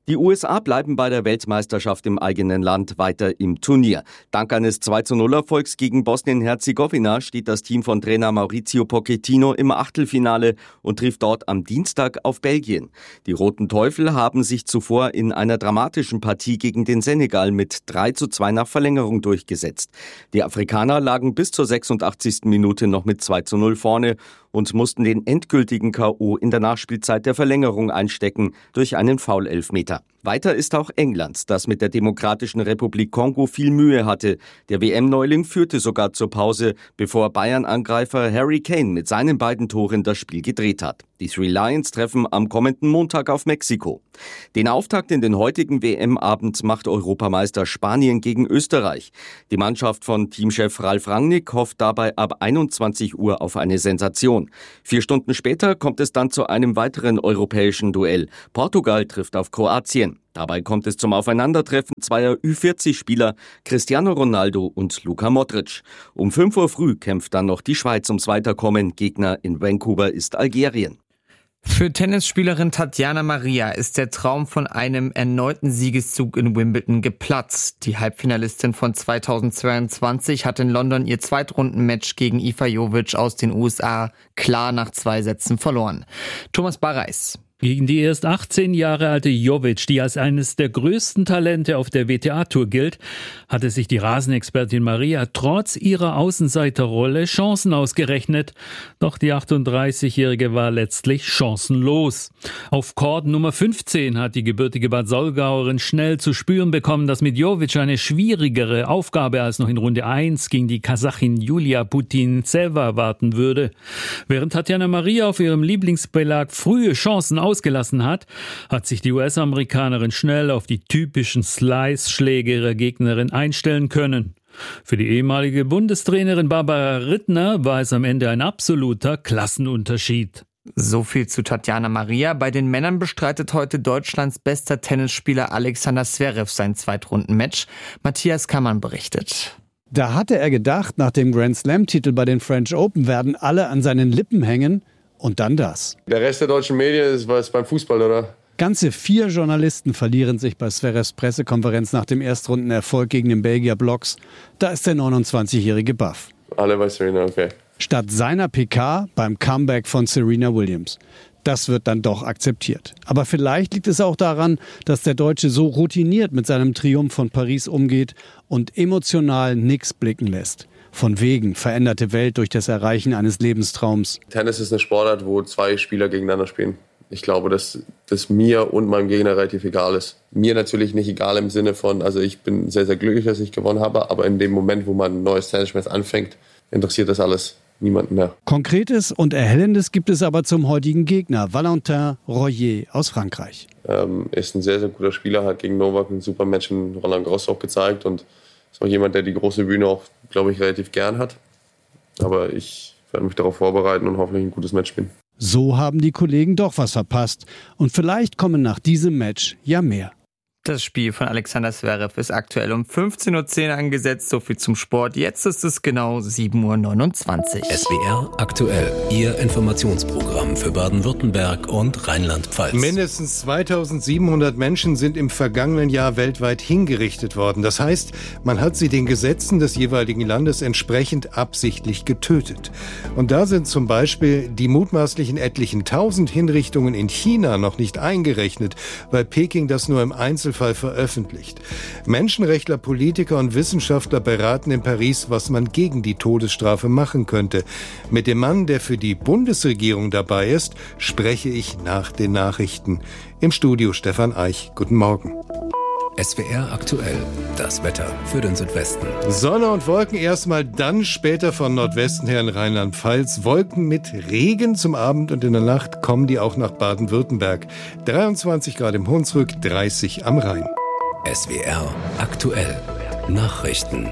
Die U S A bleiben bei der Weltmeisterschaft im eigenen Land weiter im Turnier. Dank eines zwei zu null Erfolgs gegen Bosnien-Herzegowina steht das Team von Trainer Maurizio Pochettino im Achtelfinale und trifft dort am Dienstag auf Belgien. Die Roten Teufel haben sich zuvor in einer dramatischen Partie gegen den Senegal mit drei zu zwei nach Verlängerung durchgesetzt. Die Afrikaner lagen bis zur sechsundachtzigsten Minute noch mit zwei zu null vorne und mussten den endgültigen K O in der Nachspielzeit der Verlängerung einstecken durch einen Foul-Elfmeter. Weiter ist auch England, das mit der Demokratischen Republik Kongo viel Mühe hatte. Der W M-Neuling führte sogar zur Pause, bevor Bayern-Angreifer Harry Kane mit seinen beiden Toren das Spiel gedreht hat. Die Three Lions treffen am kommenden Montag auf Mexiko. Den Auftakt in den heutigen W M-Abend macht Europameister Spanien gegen Österreich. Die Mannschaft von Teamchef Ralf Rangnick hofft dabei ab einundzwanzig Uhr auf eine Sensation. Vier Stunden später kommt es dann zu einem weiteren europäischen Duell. Portugal trifft auf Kroatien. Dabei kommt es zum Aufeinandertreffen zweier Ü vierzig Spieler, Cristiano Ronaldo und Luka Modric. Um fünf Uhr früh kämpft dann noch die Schweiz ums Weiterkommen. Gegner in Vancouver ist Algerien. Für Tennisspielerin Tatjana Maria ist der Traum von einem erneuten Siegeszug in Wimbledon geplatzt. Die Halbfinalistin von zweitausendzweiundzwanzig hat in London ihr Zweitrundenmatch gegen Iva Jovic aus den U S A klar nach zwei Sätzen verloren. Thomas Barreis. Gegen die erst achtzehn Jahre alte Jovic, die als eines der größten Talente auf der W T A-Tour gilt, hatte sich die Rasenexpertin Maria trotz ihrer Außenseiterrolle Chancen ausgerechnet. Doch die achtunddreißigjährige war letztlich chancenlos. Auf Court Nummer fünfzehn hat die gebürtige Bad Solgauerin schnell zu spüren bekommen, dass mit Jovic eine schwierigere Aufgabe als noch in Runde eins gegen die Kasachin Julia Putintseva warten würde. Während Tatjana Maria auf ihrem Lieblingsbelag frühe Chancen ausgelassen hat, hat sich die U S-Amerikanerin schnell auf die typischen Slice-Schläge ihrer Gegnerin einstellen können. Für die ehemalige Bundestrainerin Barbara Rittner war es am Ende ein absoluter Klassenunterschied. So viel zu Tatjana Maria. Bei den Männern bestreitet heute Deutschlands bester Tennisspieler Alexander Zverev sein Zweitrundenmatch. Matthias Kammann berichtet. Da hatte er gedacht, nach dem Grand-Slam-Titel bei den French Open werden alle an seinen Lippen hängen. Und dann das. Der Rest der deutschen Medien ist was beim Fußball, oder? Ganze vier Journalisten verlieren sich bei Zverevs Pressekonferenz nach dem Erstrundenerfolg gegen den Belgier Blocks. Da ist der neunundzwanzigjährige baff. Alle bei Serena, okay. Statt seiner P K beim Comeback von Serena Williams. Das wird dann doch akzeptiert. Aber vielleicht liegt es auch daran, dass der Deutsche so routiniert mit seinem Triumph von Paris umgeht und emotional nichts blicken lässt. Von wegen veränderte Welt durch das Erreichen eines Lebenstraums. Tennis ist eine Sportart, wo zwei Spieler gegeneinander spielen. Ich glaube, dass das mir und meinem Gegner relativ egal ist. Mir natürlich nicht egal im Sinne von, also ich bin sehr, sehr glücklich, dass ich gewonnen habe, aber in dem Moment, wo man ein neues Tennismatch anfängt, interessiert das alles niemanden mehr. Konkretes und Erhellendes gibt es aber zum heutigen Gegner, Valentin Royer aus Frankreich. Ähm, ist ein sehr, sehr guter Spieler, hat gegen Novak ein super Match in Roland Garros auch gezeigt und ist auch jemand, der die große Bühne auch, glaube ich, relativ gern hat. Aber ich werde mich darauf vorbereiten und hoffentlich ein gutes Match spielen. So haben die Kollegen doch was verpasst. Und vielleicht kommen nach diesem Match ja mehr. Das Spiel von Alexander Zverev ist aktuell um fünfzehn Uhr zehn angesetzt. So viel zum Sport. Jetzt ist es genau sieben Uhr neunundzwanzig. S W R aktuell. Ihr Informationsprogramm für Baden-Württemberg und Rheinland-Pfalz. Mindestens zweitausendsiebenhundert Menschen sind im vergangenen Jahr weltweit hingerichtet worden. Das heißt, man hat sie den Gesetzen des jeweiligen Landes entsprechend absichtlich getötet. Und da sind zum Beispiel die mutmaßlichen etlichen tausend Hinrichtungen in China noch nicht eingerechnet, weil Peking das nur im Einzelfall veröffentlicht. Menschenrechtler, Politiker und Wissenschaftler beraten in Paris, was man gegen die Todesstrafe machen könnte. Mit dem Mann, der für die Bundesregierung dabei ist, spreche ich nach den Nachrichten. Im Studio Stefan Eich. Guten Morgen. S W R aktuell. Das Wetter für den Südwesten. Sonne und Wolken erstmal, dann später von Nordwesten her in Rheinland-Pfalz. Wolken mit Regen zum Abend und in der Nacht kommen die auch nach Baden-Württemberg. dreiundzwanzig Grad im Hunsrück, dreißig am Rhein. S W R aktuell. Nachrichten.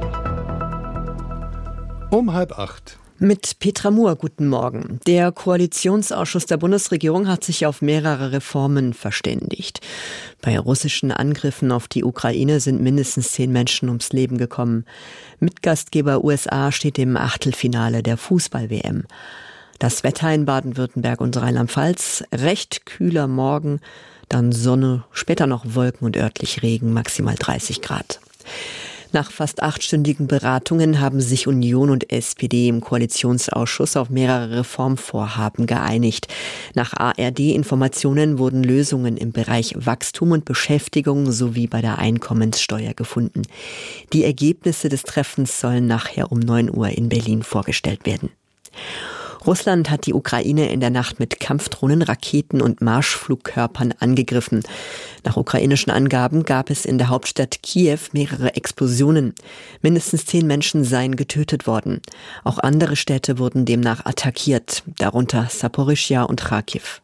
Um halb acht. Mit Petra Muhr, guten Morgen. Der Koalitionsausschuss der Bundesregierung hat sich auf mehrere Reformen verständigt. Bei russischen Angriffen auf die Ukraine sind mindestens zehn Menschen ums Leben gekommen. Mitgastgeber U S A steht im Achtelfinale der Fußball-W M. Das Wetter in Baden-Württemberg und Rheinland-Pfalz, recht kühler Morgen. Dann Sonne, später noch Wolken und örtlich Regen, maximal dreißig Grad. Nach fast achtstündigen Beratungen haben sich Union und S P D im Koalitionsausschuss auf mehrere Reformvorhaben geeinigt. Nach A R D-Informationen wurden Lösungen im Bereich Wachstum und Beschäftigung sowie bei der Einkommenssteuer gefunden. Die Ergebnisse des Treffens sollen nachher um neun Uhr in Berlin vorgestellt werden. Russland hat die Ukraine in der Nacht mit Kampfdrohnen, Raketen und Marschflugkörpern angegriffen. Nach ukrainischen Angaben gab es in der Hauptstadt Kiew mehrere Explosionen. Mindestens zehn Menschen seien getötet worden. Auch andere Städte wurden demnach attackiert, darunter Saporischschja und Charkiw.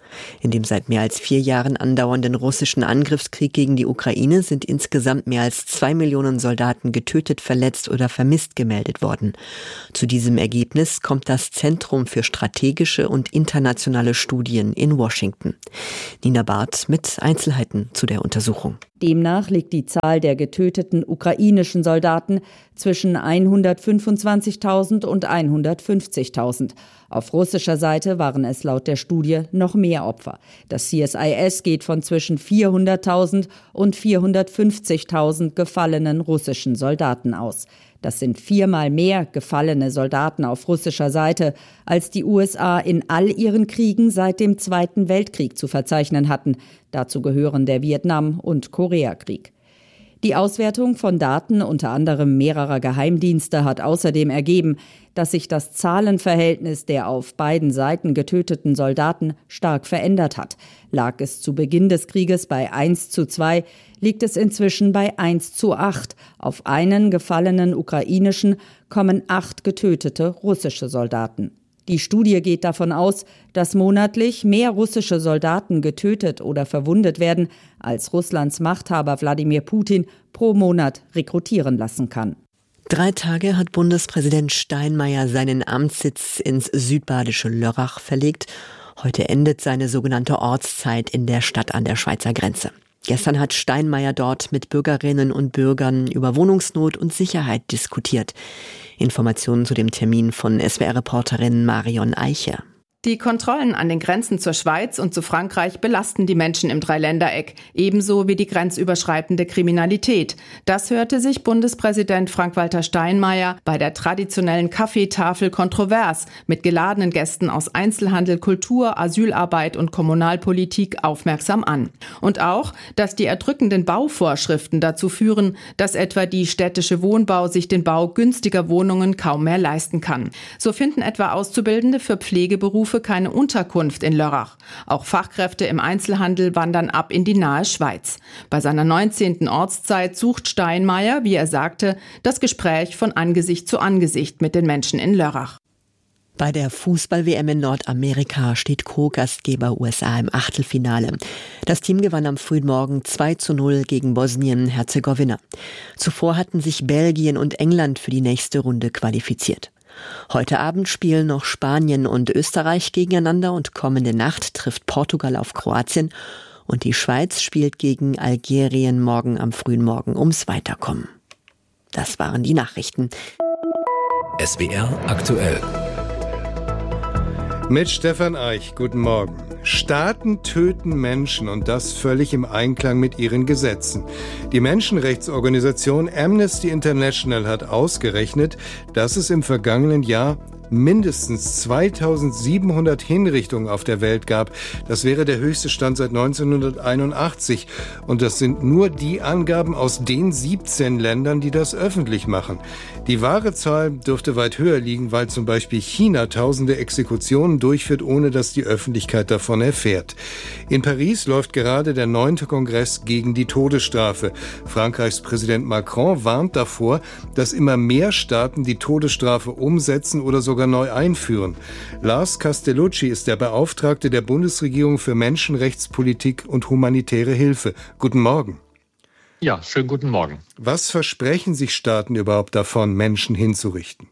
In dem seit mehr als vier Jahren andauernden russischen Angriffskrieg gegen die Ukraine sind insgesamt mehr als zwei Millionen Soldaten getötet, verletzt oder vermisst gemeldet worden. Zu diesem Ergebnis kommt das Zentrum für strategische und internationale Studien in Washington. Nina Barth mit Einzelheiten zu der Untersuchung. Demnach liegt die Zahl der getöteten ukrainischen Soldaten zwischen hundertfünfundzwanzigtausend und hundertfünfzigtausend. Auf russischer Seite waren es laut der Studie noch mehr Opfer. Das C S I S geht von zwischen vierhunderttausend und vierhundertfünfzigtausend gefallenen russischen Soldaten aus. Das sind viermal mehr gefallene Soldaten auf russischer Seite, als die U S A in all ihren Kriegen seit dem Zweiten Weltkrieg zu verzeichnen hatten. Dazu gehören der Vietnam- und Koreakrieg. Die Auswertung von Daten unter anderem mehrerer Geheimdienste hat außerdem ergeben, dass sich das Zahlenverhältnis der auf beiden Seiten getöteten Soldaten stark verändert hat. Lag es zu Beginn des Krieges bei eins zu zwei, liegt es inzwischen bei eins zu acht. Auf einen gefallenen ukrainischen kommen acht getötete russische Soldaten. Die Studie geht davon aus, dass monatlich mehr russische Soldaten getötet oder verwundet werden, als Russlands Machthaber Wladimir Putin pro Monat rekrutieren lassen kann. Drei Tage hat Bundespräsident Steinmeier seinen Amtssitz ins südbadische Lörrach verlegt. Heute endet seine sogenannte Ortszeit in der Stadt an der Schweizer Grenze. Gestern hat Steinmeier dort mit Bürgerinnen und Bürgern über Wohnungsnot und Sicherheit diskutiert. Informationen zu dem Termin von S W R-Reporterin Marion Eiche. Die Kontrollen an den Grenzen zur Schweiz und zu Frankreich belasten die Menschen im Dreiländereck, ebenso wie die grenzüberschreitende Kriminalität. Das hörte sich Bundespräsident Frank-Walter Steinmeier bei der traditionellen Kaffeetafel kontrovers mit geladenen Gästen aus Einzelhandel, Kultur, Asylarbeit und Kommunalpolitik aufmerksam an. Und auch, dass die erdrückenden Bauvorschriften dazu führen, dass etwa die städtische Wohnbau sich den Bau günstiger Wohnungen kaum mehr leisten kann. So finden etwa Auszubildende für Pflegeberufe keine Unterkunft in Lörrach. Auch Fachkräfte im Einzelhandel wandern ab in die nahe Schweiz. Bei seiner neunzehnten Ortszeit sucht Steinmeier, wie er sagte, das Gespräch von Angesicht zu Angesicht mit den Menschen in Lörrach. Bei der Fußball-W M in Nordamerika steht Co-Gastgeber U S A im Achtelfinale. Das Team gewann am frühen Morgen zwei zu null gegen Bosnien-Herzegowina. Zuvor hatten sich Belgien und England für die nächste Runde qualifiziert. Heute Abend spielen noch Spanien und Österreich gegeneinander und kommende Nacht trifft Portugal auf Kroatien und die Schweiz spielt gegen Algerien morgen am frühen Morgen ums Weiterkommen. Das waren die Nachrichten. S W R aktuell. Mit Stefan Eich, guten Morgen. Staaten töten Menschen und das völlig im Einklang mit ihren Gesetzen. Die Menschenrechtsorganisation Amnesty International hat ausgerechnet, dass es im vergangenen Jahr mindestens zweitausendsiebenhundert Hinrichtungen auf der Welt gab. Das wäre der höchste Stand seit neunzehnhunderteinundachtzig. Und das sind nur die Angaben aus den siebzehn Ländern, die das öffentlich machen. Die wahre Zahl dürfte weit höher liegen, weil zum Beispiel China tausende Exekutionen durchführt, ohne dass die Öffentlichkeit davon erfährt. In Paris läuft gerade der neunte Kongress gegen die Todesstrafe. Frankreichs Präsident Macron warnt davor, dass immer mehr Staaten die Todesstrafe umsetzen oder sogar neu einführen. Lars Castellucci ist der Beauftragte der Bundesregierung für Menschenrechtspolitik und humanitäre Hilfe. Guten Morgen. Ja, schönen guten Morgen. Was versprechen sich Staaten überhaupt davon, Menschen hinzurichten?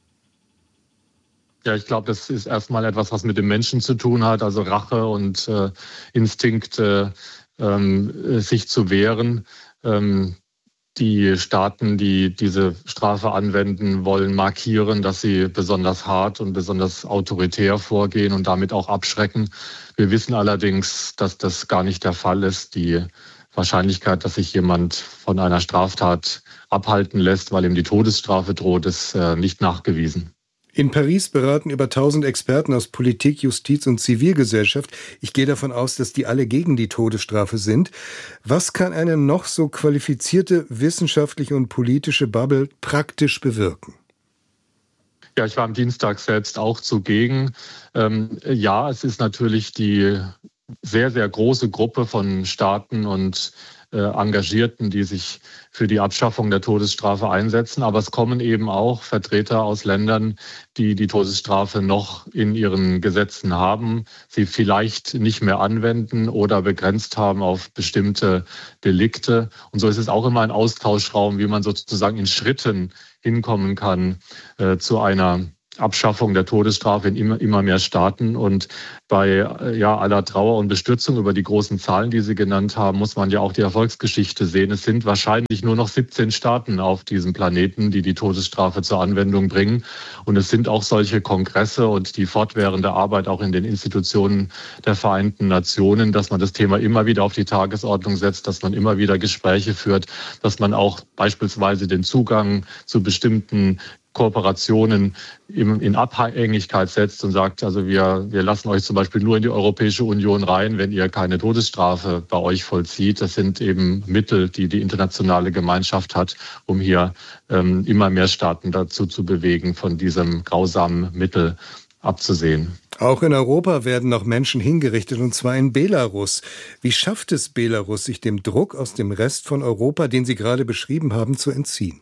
Ja, ich glaube, das ist erstmal etwas, was mit dem Menschen zu tun hat, also Rache und äh, Instinkt, äh, ähm, sich zu wehren. Ähm, die Staaten, die diese Strafe anwenden wollen, markieren, dass sie besonders hart und besonders autoritär vorgehen und damit auch abschrecken. Wir wissen allerdings, dass das gar nicht der Fall ist. Die Wahrscheinlichkeit, dass sich jemand von einer Straftat abhalten lässt, weil ihm die Todesstrafe droht, ist nicht nachgewiesen. In Paris beraten über tausend Experten aus Politik, Justiz und Zivilgesellschaft. Ich gehe davon aus, dass die alle gegen die Todesstrafe sind. Was kann eine noch so qualifizierte wissenschaftliche und politische Bubble praktisch bewirken? Ja, ich war am Dienstag selbst auch zugegen. Ähm, ja, es ist natürlich die sehr, sehr große Gruppe von Staaten und äh, Engagierten, die sich für die Abschaffung der Todesstrafe einsetzen. Aber es kommen eben auch Vertreter aus Ländern, die die Todesstrafe noch in ihren Gesetzen haben, sie vielleicht nicht mehr anwenden oder begrenzt haben auf bestimmte Delikte. Und so ist es auch immer ein Austauschraum, wie man sozusagen in Schritten hinkommen kann äh, zu einer Abschaffung der Todesstrafe in immer, immer mehr Staaten. Und bei ja, aller Trauer und Bestürzung über die großen Zahlen, die Sie genannt haben, muss man ja auch die Erfolgsgeschichte sehen. Es sind wahrscheinlich nur noch siebzehn Staaten auf diesem Planeten, die die Todesstrafe zur Anwendung bringen. Und es sind auch solche Kongresse und die fortwährende Arbeit auch in den Institutionen der Vereinten Nationen, dass man das Thema immer wieder auf die Tagesordnung setzt, dass man immer wieder Gespräche führt, dass man auch beispielsweise den Zugang zu bestimmten Kooperationen in Abhängigkeit setzt und sagt, also wir, wir lassen euch zum Beispiel nur in die Europäische Union rein, wenn ihr keine Todesstrafe bei euch vollzieht. Das sind eben Mittel, die die internationale Gemeinschaft hat, um hier ähm, immer mehr Staaten dazu zu bewegen, von diesem grausamen Mittel abzusehen. Auch in Europa werden noch Menschen hingerichtet, und zwar in Belarus. Wie schafft es Belarus, sich dem Druck aus dem Rest von Europa, den Sie gerade beschrieben haben, zu entziehen?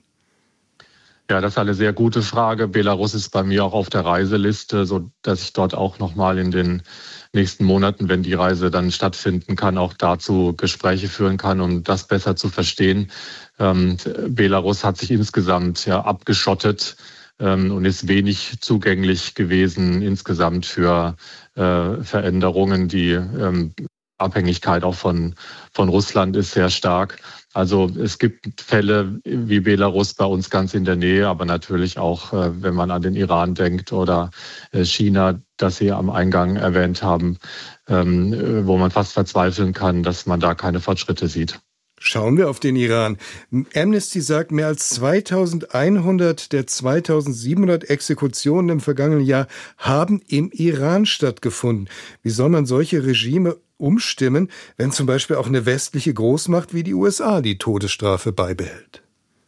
Ja, das ist eine sehr gute Frage. Belarus ist bei mir auch auf der Reiseliste, so dass ich dort auch noch mal in den nächsten Monaten, wenn die Reise dann stattfinden kann, auch dazu Gespräche führen kann, um das besser zu verstehen. Ähm, Belarus hat sich insgesamt ja abgeschottet ähm, und ist wenig zugänglich gewesen insgesamt für äh, Veränderungen. Die ähm, Abhängigkeit auch von, von Russland ist sehr stark. Also es gibt Fälle wie Belarus bei uns ganz in der Nähe, aber natürlich auch, wenn man an den Iran denkt oder China, das Sie am Eingang erwähnt haben, wo man fast verzweifeln kann, dass man da keine Fortschritte sieht. Schauen wir auf den Iran. Amnesty sagt, mehr als zweitausendeinhundert der zweitausendsiebenhundert Exekutionen im vergangenen Jahr haben im Iran stattgefunden. Wie soll man solche Regime umstimmen, wenn zum Beispiel auch eine westliche Großmacht wie die U S A die Todesstrafe beibehält?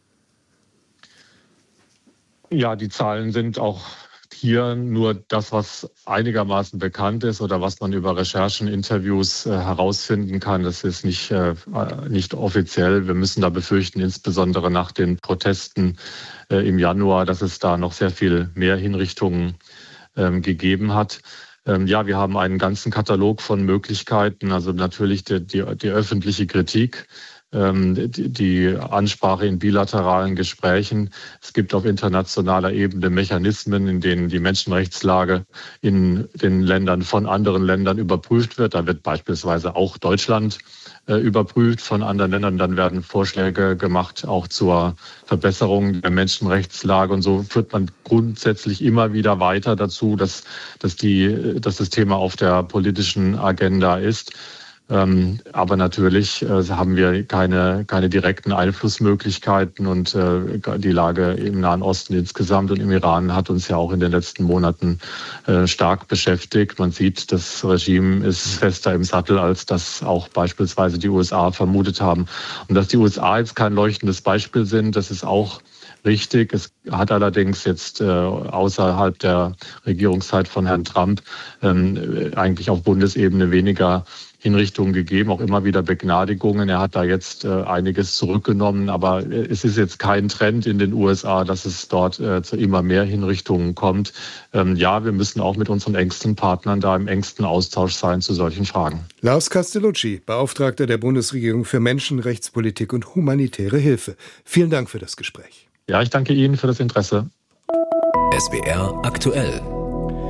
Ja, die Zahlen sind auch hier nur das, was einigermaßen bekannt ist oder was man über Recherchen, Interviews äh, herausfinden kann. Das ist nicht, äh, nicht offiziell. Wir müssen da befürchten, insbesondere nach den Protesten äh, im Januar, dass es da noch sehr viel mehr Hinrichtungen äh, gegeben hat. Ja, wir haben einen ganzen Katalog von Möglichkeiten, also natürlich die, die, die öffentliche Kritik, ähm, die, die Ansprache in bilateralen Gesprächen. Es gibt auf internationaler Ebene Mechanismen, in denen die Menschenrechtslage in den Ländern von anderen Ländern überprüft wird. Da wird beispielsweise auch Deutschland äh, überprüft von anderen Ländern. Dann werden Vorschläge gemacht, auch zur Verbesserung der Menschenrechtslage. Und so führt man grundsätzlich immer wieder weiter dazu, dass, dass, die, dass das Thema auf der politischen Agenda ist. Ähm, aber natürlich äh, haben wir keine, keine direkten Einflussmöglichkeiten und äh, die Lage im Nahen Osten insgesamt und im Iran hat uns ja auch in den letzten Monaten äh, stark beschäftigt. Man sieht, das Regime ist fester im Sattel, als das auch beispielsweise die U S A vermutet haben. Und dass die U S A jetzt kein leuchtendes Beispiel sind, das ist auch richtig. Es hat allerdings jetzt äh, außerhalb der Regierungszeit von Herrn Trump ähm, eigentlich auf Bundesebene weniger Hinrichtungen gegeben, auch immer wieder Begnadigungen. Er hat da jetzt äh, einiges zurückgenommen, aber es ist jetzt kein Trend in den U S A, dass es dort äh, zu immer mehr Hinrichtungen kommt. Ähm, ja, wir müssen auch mit unseren engsten Partnern da im engsten Austausch sein zu solchen Fragen. Lars Castellucci, Beauftragter der Bundesregierung für Menschenrechtspolitik und humanitäre Hilfe. Vielen Dank für das Gespräch. Ja, ich danke Ihnen für das Interesse. S W R aktuell.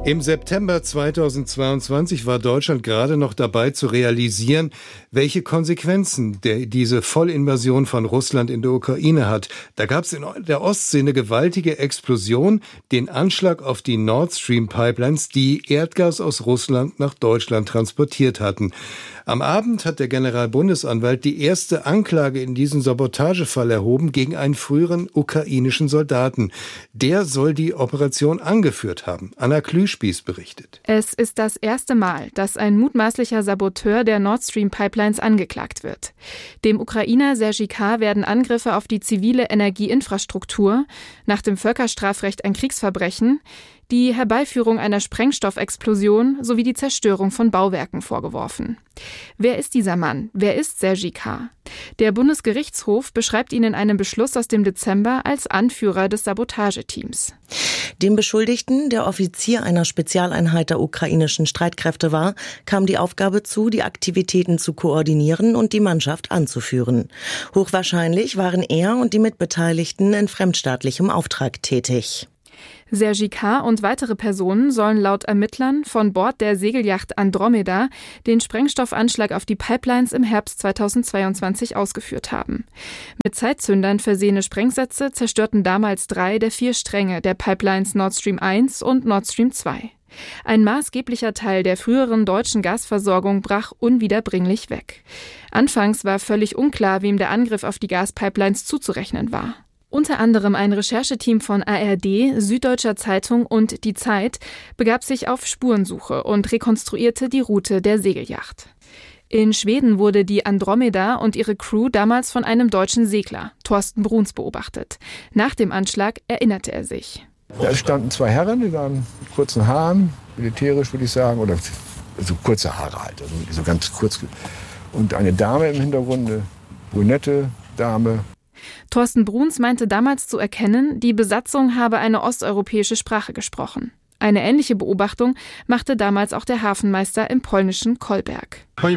Im September zweitausendzweiundzwanzig war Deutschland gerade noch dabei zu realisieren, welche Konsequenzen der, diese Vollinvasion von Russland in der Ukraine hat. Da gab es in der Ostsee eine gewaltige Explosion, den Anschlag auf die Nord Stream Pipelines, die Erdgas aus Russland nach Deutschland transportiert hatten. Am Abend hat der Generalbundesanwalt die erste Anklage in diesem Sabotagefall erhoben gegen einen früheren ukrainischen Soldaten. Der soll die Operation angeführt haben. Anna Klüspieß berichtet. Es ist das erste Mal, dass ein mutmaßlicher Saboteur der Nord Stream Pipelines angeklagt wird. Dem Ukrainer Sergej K. werden Angriffe auf die zivile Energieinfrastruktur, nach dem Völkerstrafrecht ein Kriegsverbrechen, die Herbeiführung einer Sprengstoffexplosion sowie die Zerstörung von Bauwerken vorgeworfen. Wer ist dieser Mann? Wer ist Sergej K.? Der Bundesgerichtshof beschreibt ihn in einem Beschluss aus dem Dezember als Anführer des Sabotageteams. Dem Beschuldigten, der Offizier einer Spezialeinheit der ukrainischen Streitkräfte war, kam die Aufgabe zu, die Aktivitäten zu koordinieren und die Mannschaft anzuführen. Hochwahrscheinlich waren er und die Mitbeteiligten in fremdstaatlichem Auftrag tätig. Sergej K. und weitere Personen sollen laut Ermittlern von Bord der Segelyacht Andromeda den Sprengstoffanschlag auf die Pipelines im Herbst zweitausendzweiundzwanzig ausgeführt haben. Mit Zeitzündern versehene Sprengsätze zerstörten damals drei der vier Stränge der Pipelines Nord Stream eins und Nord Stream zwei. Ein maßgeblicher Teil der früheren deutschen Gasversorgung brach unwiederbringlich weg. Anfangs war völlig unklar, wem der Angriff auf die Gaspipelines zuzurechnen war. Unter anderem ein Rechercheteam von A R D, Süddeutscher Zeitung und Die Zeit begab sich auf Spurensuche und rekonstruierte die Route der Segelyacht. In Schweden wurde die Andromeda und ihre Crew damals von einem deutschen Segler, Thorsten Bruns, beobachtet. Nach dem Anschlag erinnerte er sich. Da standen zwei Herren, die waren mit kurzen Haaren, militärisch würde ich sagen, oder so kurze Haare halt, also so ganz kurz. Und eine Dame im Hintergrund, eine brünette Dame. Thorsten Bruns meinte damals zu erkennen, die Besatzung habe eine osteuropäische Sprache gesprochen. Eine ähnliche Beobachtung machte damals auch der Hafenmeister im polnischen Kolberg.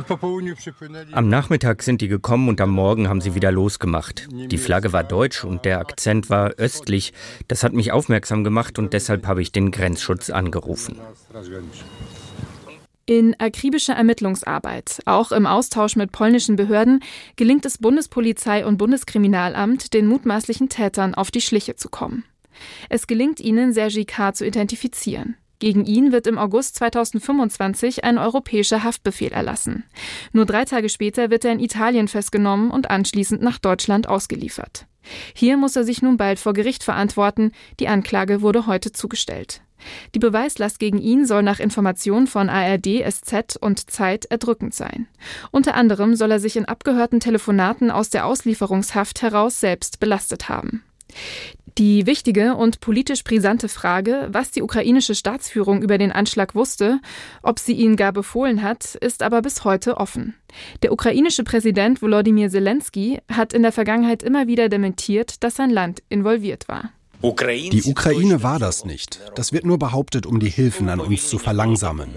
Am Nachmittag sind die gekommen und am Morgen haben sie wieder losgemacht. Die Flagge war deutsch und der Akzent war östlich. Das hat mich aufmerksam gemacht und deshalb habe ich den Grenzschutz angerufen. In akribischer Ermittlungsarbeit, auch im Austausch mit polnischen Behörden, gelingt es Bundespolizei und Bundeskriminalamt, den mutmaßlichen Tätern auf die Schliche zu kommen. Es gelingt ihnen, Sergej K. zu identifizieren. Gegen ihn wird im August zweitausendfünfundzwanzig ein europäischer Haftbefehl erlassen. Nur drei Tage später wird er in Italien festgenommen und anschließend nach Deutschland ausgeliefert. Hier muss er sich nun bald vor Gericht verantworten. Die Anklage wurde heute zugestellt. Die Beweislast gegen ihn soll nach Informationen von A R D, S Z und Zeit erdrückend sein. Unter anderem soll er sich in abgehörten Telefonaten aus der Auslieferungshaft heraus selbst belastet haben. Die wichtige und politisch brisante Frage, was die ukrainische Staatsführung über den Anschlag wusste, ob sie ihn gar befohlen hat, ist aber bis heute offen. Der ukrainische Präsident Volodymyr Zelensky hat in der Vergangenheit immer wieder dementiert, dass sein Land involviert war. Die Ukraine war das nicht. Das wird nur behauptet, um die Hilfen an uns zu verlangsamen.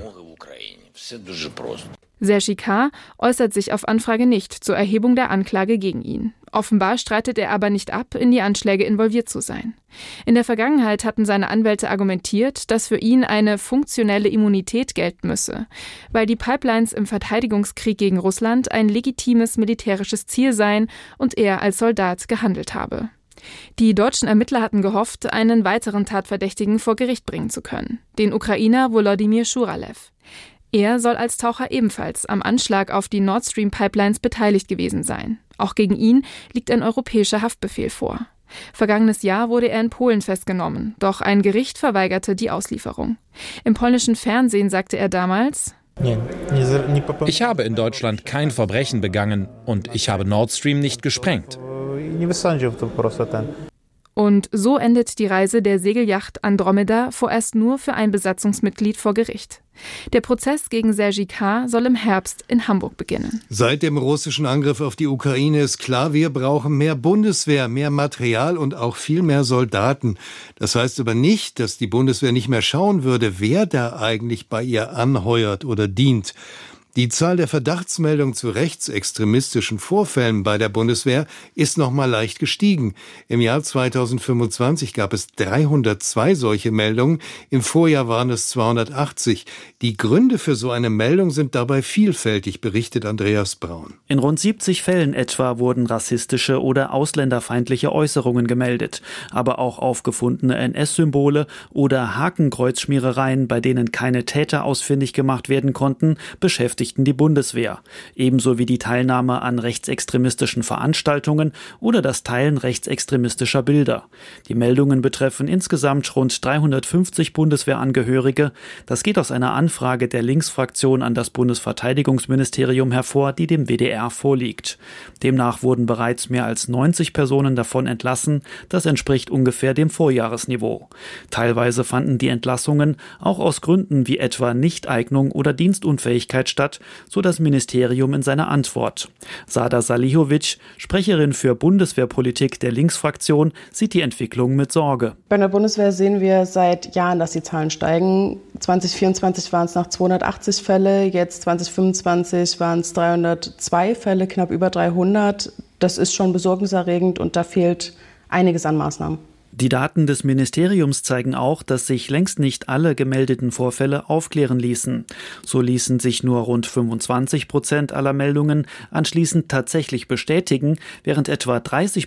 Sergej K. äußert sich auf Anfrage nicht zur Erhebung der Anklage gegen ihn. Offenbar streitet er aber nicht ab, in die Anschläge involviert zu sein. In der Vergangenheit hatten seine Anwälte argumentiert, dass für ihn eine funktionelle Immunität gelten müsse, weil die Pipelines im Verteidigungskrieg gegen Russland ein legitimes militärisches Ziel seien und er als Soldat gehandelt habe. Die deutschen Ermittler hatten gehofft, einen weiteren Tatverdächtigen vor Gericht bringen zu können, den Ukrainer Volodymyr Schuralew. Er soll als Taucher ebenfalls am Anschlag auf die Nord Stream Pipelines beteiligt gewesen sein. Auch gegen ihn liegt ein europäischer Haftbefehl vor. Vergangenes Jahr wurde er in Polen festgenommen, doch ein Gericht verweigerte die Auslieferung. Im polnischen Fernsehen sagte er damals: Ich habe in Deutschland kein Verbrechen begangen und ich habe Nord Stream nicht gesprengt. Und so endet die Reise der Segelyacht Andromeda vorerst nur für ein Besatzungsmitglied vor Gericht. Der Prozess gegen Sergej K. soll im Herbst in Hamburg beginnen. Seit dem russischen Angriff auf die Ukraine ist klar, wir brauchen mehr Bundeswehr, mehr Material und auch viel mehr Soldaten. Das heißt aber nicht, dass die Bundeswehr nicht mehr schauen würde, wer da eigentlich bei ihr anheuert oder dient. Die Zahl der Verdachtsmeldungen zu rechtsextremistischen Vorfällen bei der Bundeswehr ist noch mal leicht gestiegen. Im Jahr zweitausendfünfundzwanzig gab es dreihundertzwei solche Meldungen, im Vorjahr waren es zweihundertachtzig. Die Gründe für so eine Meldung sind dabei vielfältig, berichtet Andreas Braun. In rund siebzig Fällen etwa wurden rassistische oder ausländerfeindliche Äußerungen gemeldet, aber auch aufgefundene N S-Symbole oder Hakenkreuzschmierereien, bei denen keine Täter ausfindig gemacht werden konnten, beschäftigten die Bundeswehr. Ebenso wie die Teilnahme an rechtsextremistischen Veranstaltungen oder das Teilen rechtsextremistischer Bilder. Die Meldungen betreffen insgesamt rund dreihundertfünfzig Bundeswehrangehörige. Das geht aus einer Anfrage der Linksfraktion an das Bundesverteidigungsministerium hervor, die dem W D R vorliegt. Demnach wurden bereits mehr als neunzig Personen davon entlassen. Das entspricht ungefähr dem Vorjahresniveau. Teilweise fanden die Entlassungen auch aus Gründen wie etwa Nichteignung oder Dienstunfähigkeit statt, so das Ministerium in seiner Antwort. Sada Salihovic, Sprecherin für Bundeswehrpolitik der Linksfraktion, sieht die Entwicklung mit Sorge. Bei der Bundeswehr sehen wir seit Jahren, dass die Zahlen steigen. zwanzig vierundzwanzig waren es noch zweihundertachtzig Fälle, jetzt zwanzig fünfundzwanzig waren es dreihundertzwei Fälle, knapp über dreihundert. Das ist schon besorgniserregend und da fehlt einiges an Maßnahmen. Die Daten des Ministeriums zeigen auch, dass sich längst nicht alle gemeldeten Vorfälle aufklären ließen. So ließen sich nur rund fünfundzwanzig Prozent aller Meldungen anschließend tatsächlich bestätigen, während etwa dreißig